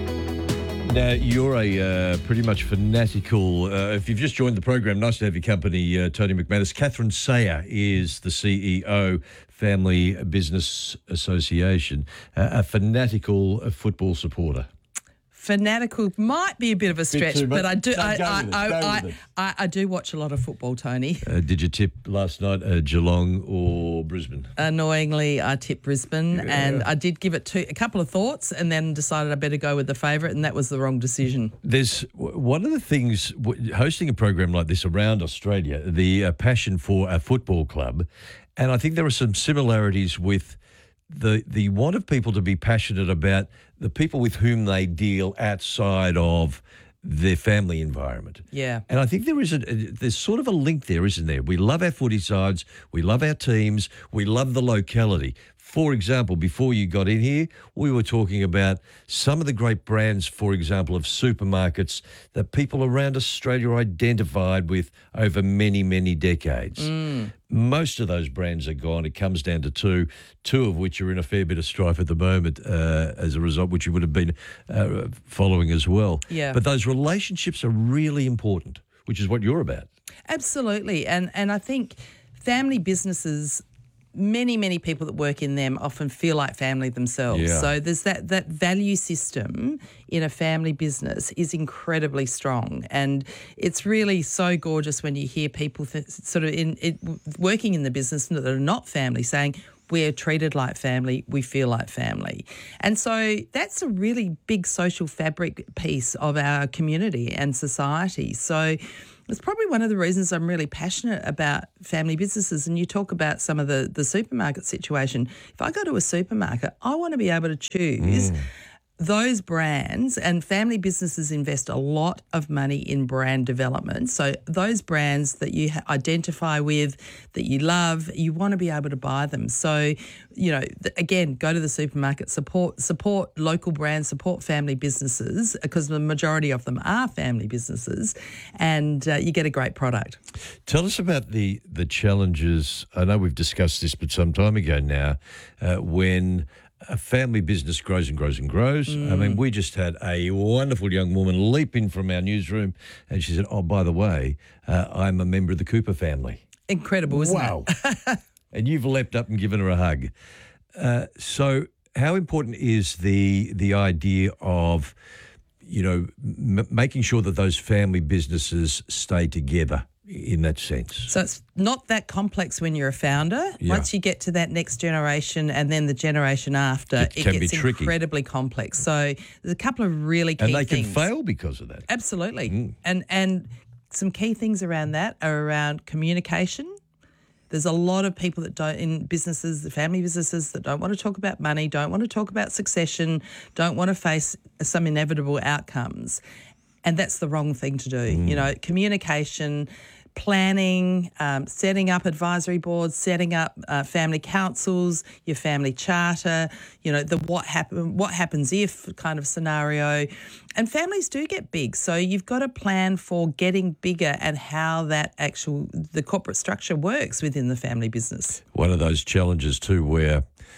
[SPEAKER 1] Now, you're a uh, pretty much fanatical, uh, if you've just joined the program, nice to have your company, uh, Tony McManus. Catherine Sayer is the C E O, Family Business Association, uh, a fanatical football supporter.
[SPEAKER 10] Fanatical might be a bit of a stretch,
[SPEAKER 1] too much.
[SPEAKER 10] but I do
[SPEAKER 1] So
[SPEAKER 10] I,
[SPEAKER 1] go
[SPEAKER 10] I,
[SPEAKER 1] with it,
[SPEAKER 10] I,
[SPEAKER 1] go
[SPEAKER 10] I,
[SPEAKER 1] with it.
[SPEAKER 10] I, I do watch a lot of football, Tony.
[SPEAKER 1] Uh, did you tip last night uh, Geelong or Brisbane?
[SPEAKER 10] Annoyingly, I tipped Brisbane,
[SPEAKER 1] Yeah.
[SPEAKER 10] and I did give it two, a couple of thoughts, and then decided I better go with the favourite, and that was the wrong decision.
[SPEAKER 1] There's w- one of the things, w- hosting a program like this around Australia, the uh, passion for a football club, and I think there are some similarities with the the want of people to be passionate about the people with whom they deal outside of their family environment.
[SPEAKER 10] Yeah.
[SPEAKER 1] And I think there is a, there's sort of a link there, isn't there? We love our footy sides, we love our teams, we love the locality. For example, before you got in here, we were talking about some of the great brands, for example, of supermarkets that people around Australia identified with over many, many decades.
[SPEAKER 10] Mm.
[SPEAKER 1] Most of those brands are gone. It comes down to two, two of which are in a fair bit of strife at the moment uh, as a result, which you would have been uh, following as well.
[SPEAKER 10] Yeah.
[SPEAKER 1] But those relationships are really important, which is what you're about.
[SPEAKER 10] Absolutely. And and I think family businesses, many, many people that work in them often feel like family themselves.
[SPEAKER 1] Yeah.
[SPEAKER 10] So there's that, that value system in a family business is incredibly strong. And it's really so gorgeous when you hear people th- sort of in it, working in the business that are not family saying, we're treated like family, we feel like family. And so that's a really big social fabric piece of our community and society. So it's probably one of the reasons I'm really passionate about family businesses. And you talk about some of the, the supermarket situation. If I go to a supermarket, I want to be able to choose
[SPEAKER 1] Mm.
[SPEAKER 10] those brands, and family businesses invest a lot of money in brand development. So those brands that you ha- identify with, that you love, you want to be able to buy them. So, you know, th- again, go to the supermarket, support support local brands, support family businesses, because the majority of them are family businesses, and uh, you get a great product.
[SPEAKER 1] Tell us about the the challenges. I know we've discussed this, but some time ago now, uh, when a family business grows and grows and grows.
[SPEAKER 10] Mm.
[SPEAKER 1] I mean, we just had a wonderful young woman leap in from our newsroom, and she said, "Oh, by the way, uh, I'm a member of the Cooper family."
[SPEAKER 10] Incredible, isn't
[SPEAKER 1] wow.
[SPEAKER 10] it?
[SPEAKER 1] And you've leapt up and given her a hug. Uh, so, how important is the the idea of, you know, m- making sure that those family businesses stay together in that sense?
[SPEAKER 10] So it's not that complex when you're a founder.
[SPEAKER 1] Yeah.
[SPEAKER 10] Once you get to that next generation and then the generation after,
[SPEAKER 1] It
[SPEAKER 10] it,
[SPEAKER 1] can
[SPEAKER 10] gets
[SPEAKER 1] be tricky.
[SPEAKER 10] incredibly complex. So there's a couple of really key
[SPEAKER 1] And they
[SPEAKER 10] things.
[SPEAKER 1] can fail because of that.
[SPEAKER 10] Absolutely.
[SPEAKER 1] Mm.
[SPEAKER 10] And and some key things around that are around communication. There's a lot of people that don't, in businesses, the family businesses, that don't want to talk about money, don't want to talk about succession, don't want to face some inevitable outcomes. And that's the wrong thing to do.
[SPEAKER 1] Mm.
[SPEAKER 10] You know, communication, planning, um, setting up advisory boards, setting up uh, family councils, your family charter, you know, the what happen, what happens if kind of scenario. And families do get big, so you've got to plan for getting bigger and how that actual, the corporate structure works within the family business.
[SPEAKER 1] One of those challenges too where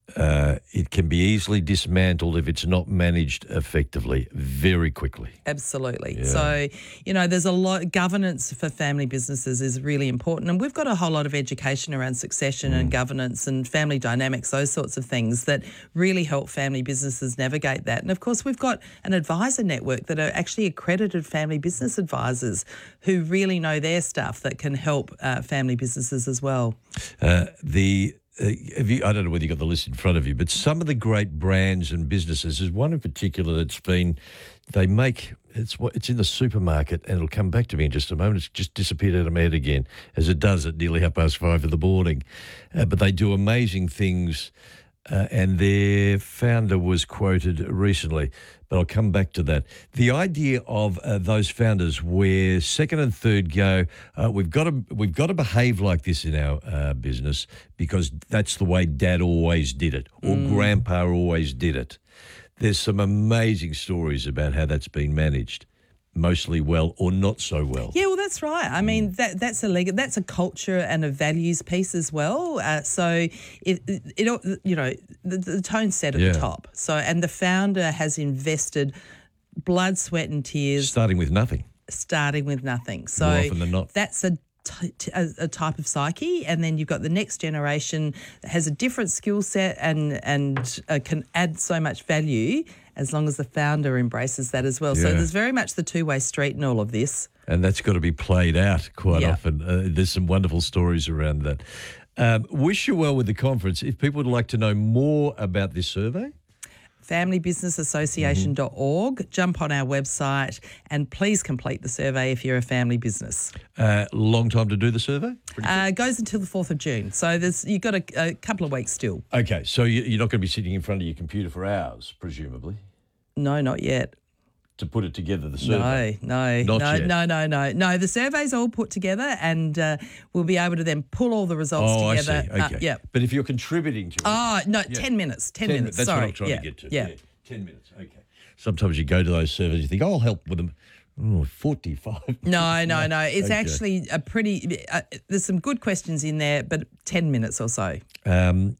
[SPEAKER 1] uh, it can be easily dismantled if it's not managed effectively, very quickly.
[SPEAKER 10] Absolutely.
[SPEAKER 1] Yeah.
[SPEAKER 10] So, you know, there's a lot, governance for family businesses is really important. And we've got a whole lot of education around succession mm. and governance and family dynamics, those sorts of things that really help family businesses navigate that. And of course, we've got an advisor network that are actually accredited family business advisors who really know their stuff that can help uh, family businesses as well.
[SPEAKER 1] Uh, the Uh, have you, I don't know whether you've got the list in front of you, but some of the great brands and businesses, there's one in particular that's been, they make, it's what it's in the supermarket, and it'll come back to me in just a moment. It's just disappeared out of my head again, as it does at nearly half past five in the morning. Uh, but they do amazing things, uh, and their founder was quoted recently, but I'll come back to that. The idea of uh, those founders where second and third go, uh, we've got to we've got to behave like this in our uh, business because that's the way Dad always did it, or mm. Grandpa always did it. There's some amazing stories about how that's been managed, mostly well or not so well.
[SPEAKER 10] Yeah, well, that's right. I mean, that that's a legal, that's a culture and a values piece as well. Uh, so it, it, it, you know, the, the tone's set at
[SPEAKER 1] Yeah.
[SPEAKER 10] the top. So, and the founder has invested blood, sweat, and tears,
[SPEAKER 1] Starting with nothing.
[SPEAKER 10] starting with nothing. So
[SPEAKER 1] More often than not.
[SPEAKER 10] that's a T- t- a, a type of psyche, and then you've got the next generation that has a different skill set and and uh, can add so much value as long as the founder embraces that as well. So
[SPEAKER 1] Yeah.
[SPEAKER 10] there's very much the two-way street in all of this.
[SPEAKER 1] And that's got to be played out quite
[SPEAKER 10] Yeah.
[SPEAKER 1] often. Uh, there's some wonderful stories around that. Um, wish you well with the conference. If people would like to know more about this survey,
[SPEAKER 10] family business association dot org. Mm-hmm. Jump on our website and please complete the survey if you're a family business.
[SPEAKER 1] uh, long time to do the survey?
[SPEAKER 10] Uh, goes until the fourth of June. So there's you've got a, a couple of weeks still.
[SPEAKER 1] Okay, so you- you're not going to be sitting in front of your computer for hours, presumably,
[SPEAKER 10] No, not yet.
[SPEAKER 1] to put it together, the survey.
[SPEAKER 10] No, no,
[SPEAKER 1] Not
[SPEAKER 10] no,
[SPEAKER 1] yet.
[SPEAKER 10] no, no, no, no. The survey's all put together, and uh, we'll be able to then pull all the results
[SPEAKER 1] Oh,
[SPEAKER 10] together.
[SPEAKER 1] I see. Okay.
[SPEAKER 10] Uh, yeah.
[SPEAKER 1] But if you're contributing to it.
[SPEAKER 10] Oh no,
[SPEAKER 1] Yeah.
[SPEAKER 10] ten minutes. Ten,
[SPEAKER 1] ten
[SPEAKER 10] minutes.
[SPEAKER 1] That's
[SPEAKER 10] Sorry.
[SPEAKER 1] what I'm trying
[SPEAKER 10] yeah.
[SPEAKER 1] to get to.
[SPEAKER 10] Yeah.
[SPEAKER 1] ten minutes. Okay. Sometimes you go to those surveys, you think, oh, I'll help with them. Oh, forty-five.
[SPEAKER 10] No, no, no. It's
[SPEAKER 1] Okay.
[SPEAKER 10] actually a pretty. Uh, there's some good questions in there, but ten minutes or so.
[SPEAKER 1] Um,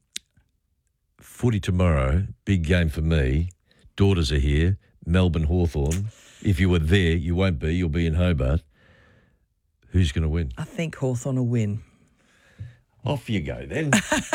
[SPEAKER 1] footy tomorrow, big game for me. Daughters are here. Melbourne Hawthorn. If you were there, you won't be. You'll be in Hobart. Who's going to win?
[SPEAKER 10] I think Hawthorn will win.
[SPEAKER 1] Off you go then.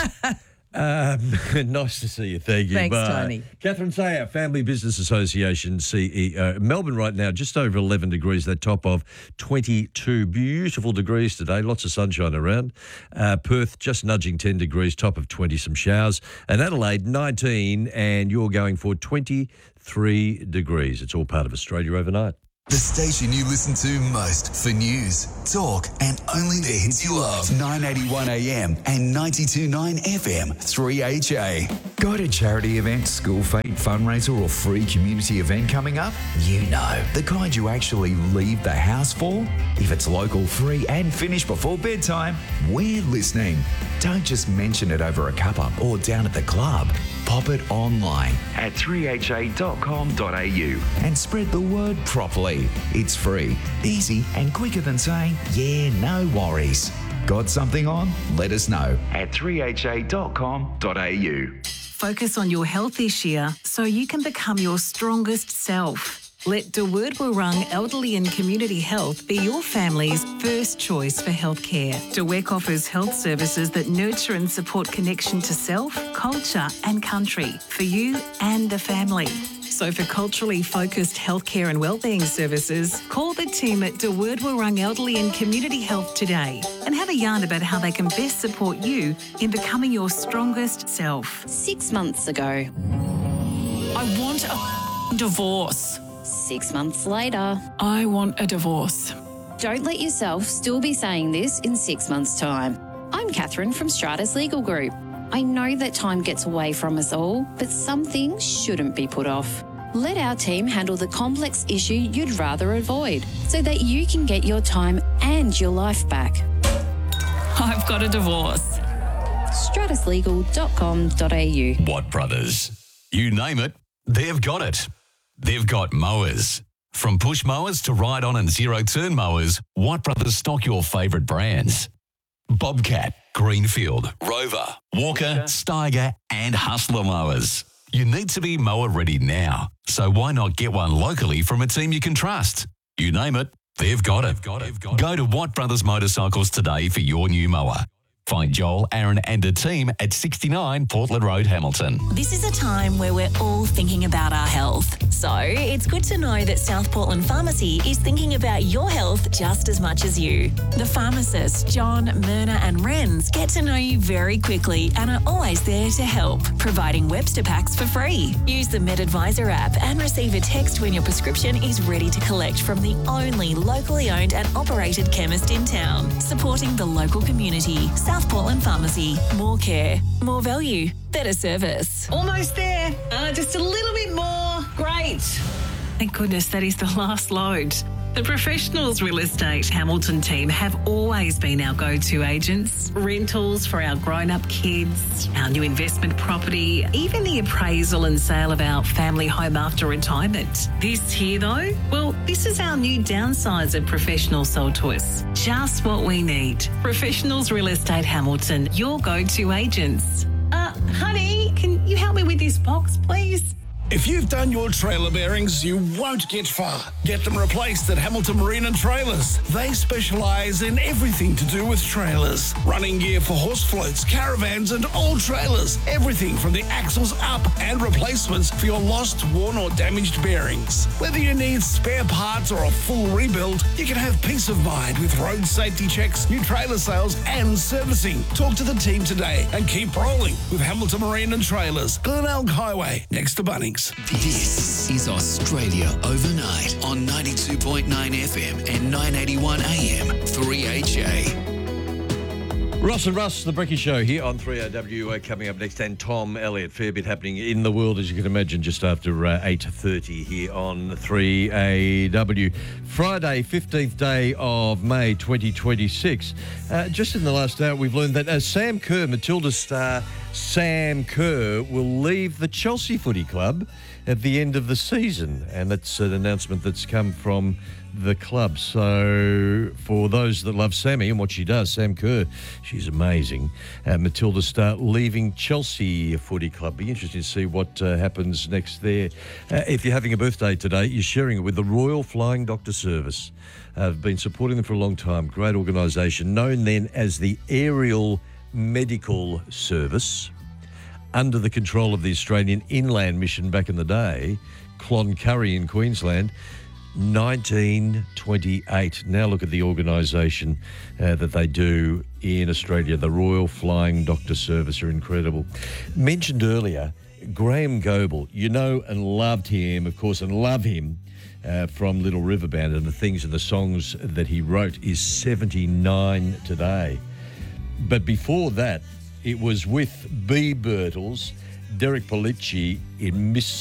[SPEAKER 1] um, nice to see you. Thank you.
[SPEAKER 10] Thanks,
[SPEAKER 1] Bye.
[SPEAKER 10] Tony.
[SPEAKER 1] Catherine Sayer, Family Business Association C E O. Melbourne right now, just over eleven degrees, that top of twenty-two. Beautiful degrees today, lots of sunshine around. Uh, Perth just nudging ten degrees, top of twenty, some showers. And Adelaide, nineteen, and you're going for twenty-three degrees. It's all part of Australia overnight.
[SPEAKER 32] The station you listen to most for news, talk, and only the hits you love. nine eighty-one A M and ninety-two point nine F M, three H A.
[SPEAKER 5] Got a charity event, school fete, fundraiser, or free community event coming up? You know, the kind you actually leave the house for? If it's local, free, and finished before bedtime, we're listening. Don't just mention it over a cuppa or down at the club. Pop it online at three h a dot com dot a u and spread the word properly. It's free, easy, and quicker than saying, yeah, no worries. Got something on? Let us know at three h a dot com dot a u.
[SPEAKER 6] Focus on your health this year so you can become your strongest self. Let De Word Wurrung Elderly and Community Health be your family's first choice for healthcare. De Wek offers health services that nurture and support connection to self, culture and country for you and the family. So for culturally focused healthcare and wellbeing services, call the team at De Word Wurrung Elderly and Community Health today and have a yarn about how they can best support you in becoming your strongest self.
[SPEAKER 7] Six months ago.
[SPEAKER 17] I want a divorce.
[SPEAKER 7] Six months later.
[SPEAKER 17] I want a divorce.
[SPEAKER 7] Don't let yourself still be saying this in six months' time. I'm Catherine from Stratus Legal Group. I know that time gets away from us all, but some things shouldn't be put off. Let our team handle the complex issue you'd rather avoid so that you can get your time and your life back.
[SPEAKER 17] I've got a divorce.
[SPEAKER 7] stratus legal dot com dot a u.
[SPEAKER 2] Watt Brothers. You name it, they've got it. They've got mowers. From push mowers to ride-on and zero-turn mowers, Watt Brothers stock your favourite brands. Bobcat,
[SPEAKER 18] Greenfield, Rover, Walker, Steiger and Hustler mowers. You need to be mower ready now, so why not get one locally from a team you can trust? You name it, they've got it. Go to Watt Brothers Motorcycles today for your new mower. Find Joel, Aaron and a team at sixty-nine Portland Road, Hamilton.
[SPEAKER 19] This is a time where we're all thinking about our health. So it's good to know that South Portland Pharmacy is thinking about your health just as much as you. The pharmacists, John, Myrna and Renz, get to know you very quickly and are always there to help, providing Webster packs for free. Use the MedAdvisor app and receive a text when your prescription is ready to collect from the only locally owned and operated chemist in town, supporting the local community. South Portland Pharmacy. More care, more value, better service.
[SPEAKER 6] Almost there. Uh, just a little bit more. Great. Thank goodness that is the last load. The Professionals Real Estate Hamilton team have always been our go-to agents. Rentals for our grown-up kids, our new investment property, even the appraisal and sale of our family home after retirement. This here, though, well, this is our new downsizer professional sold to us. Just what we need. Professionals Real Estate Hamilton, your go-to agents. Uh, honey, can you help me with this box, please?
[SPEAKER 15] If you've done your trailer bearings, you won't get far. Get them replaced at Hamilton Marine and Trailers. They specialise in everything to do with trailers. Running gear for horse floats, caravans and all trailers. Everything from the axles up and replacements for your lost, worn or damaged bearings. Whether you need spare parts or a full rebuild, you can have peace of mind with road safety checks, new trailer sales and servicing. Talk to the team today and keep rolling with Hamilton Marine and Trailers. Glenelg Highway, next to Bunnings.
[SPEAKER 32] This is Australia Overnight on ninety-two point nine F M and nine eighty-one A M three H A.
[SPEAKER 1] Ross and Russ, the Brekkie Show here on three A W. Uh, coming up next, and Tom Elliott. Fair bit happening in the world, as you can imagine, just after uh, eight thirty here on three A W. Friday, fifteenth day of May twenty twenty-six. Uh, just in the last hour, we've learned that uh, Sam Kerr, Matilda star Sam Kerr, will leave the Chelsea Footy Club at the end of the season. And that's an announcement that's come from the club. So for those that love Sammy and what she does, Sam Kerr, she's amazing. Uh, Matilda star leaving Chelsea Footy Club. Be interesting to see what uh, happens next there. Uh, if you're having a birthday today, you're sharing it with the Royal Flying Doctor Service. Uh, I've been supporting them for a long time. Great organisation, known then as the Aerial Medical Service, under the control of the Australian Inland Mission back in the day, Cloncurry in Queensland, nineteen twenty-eight. Now look at the organisation uh, that they do in Australia. The Royal Flying Doctor Service are incredible. Mentioned earlier, Graham Goble, you know and loved him, of course, and love him uh, from Little River Band, and the things and the songs that he wrote, is seventy-nine today. But before that, it was with B. Birtles, Derek Pollicci in Miss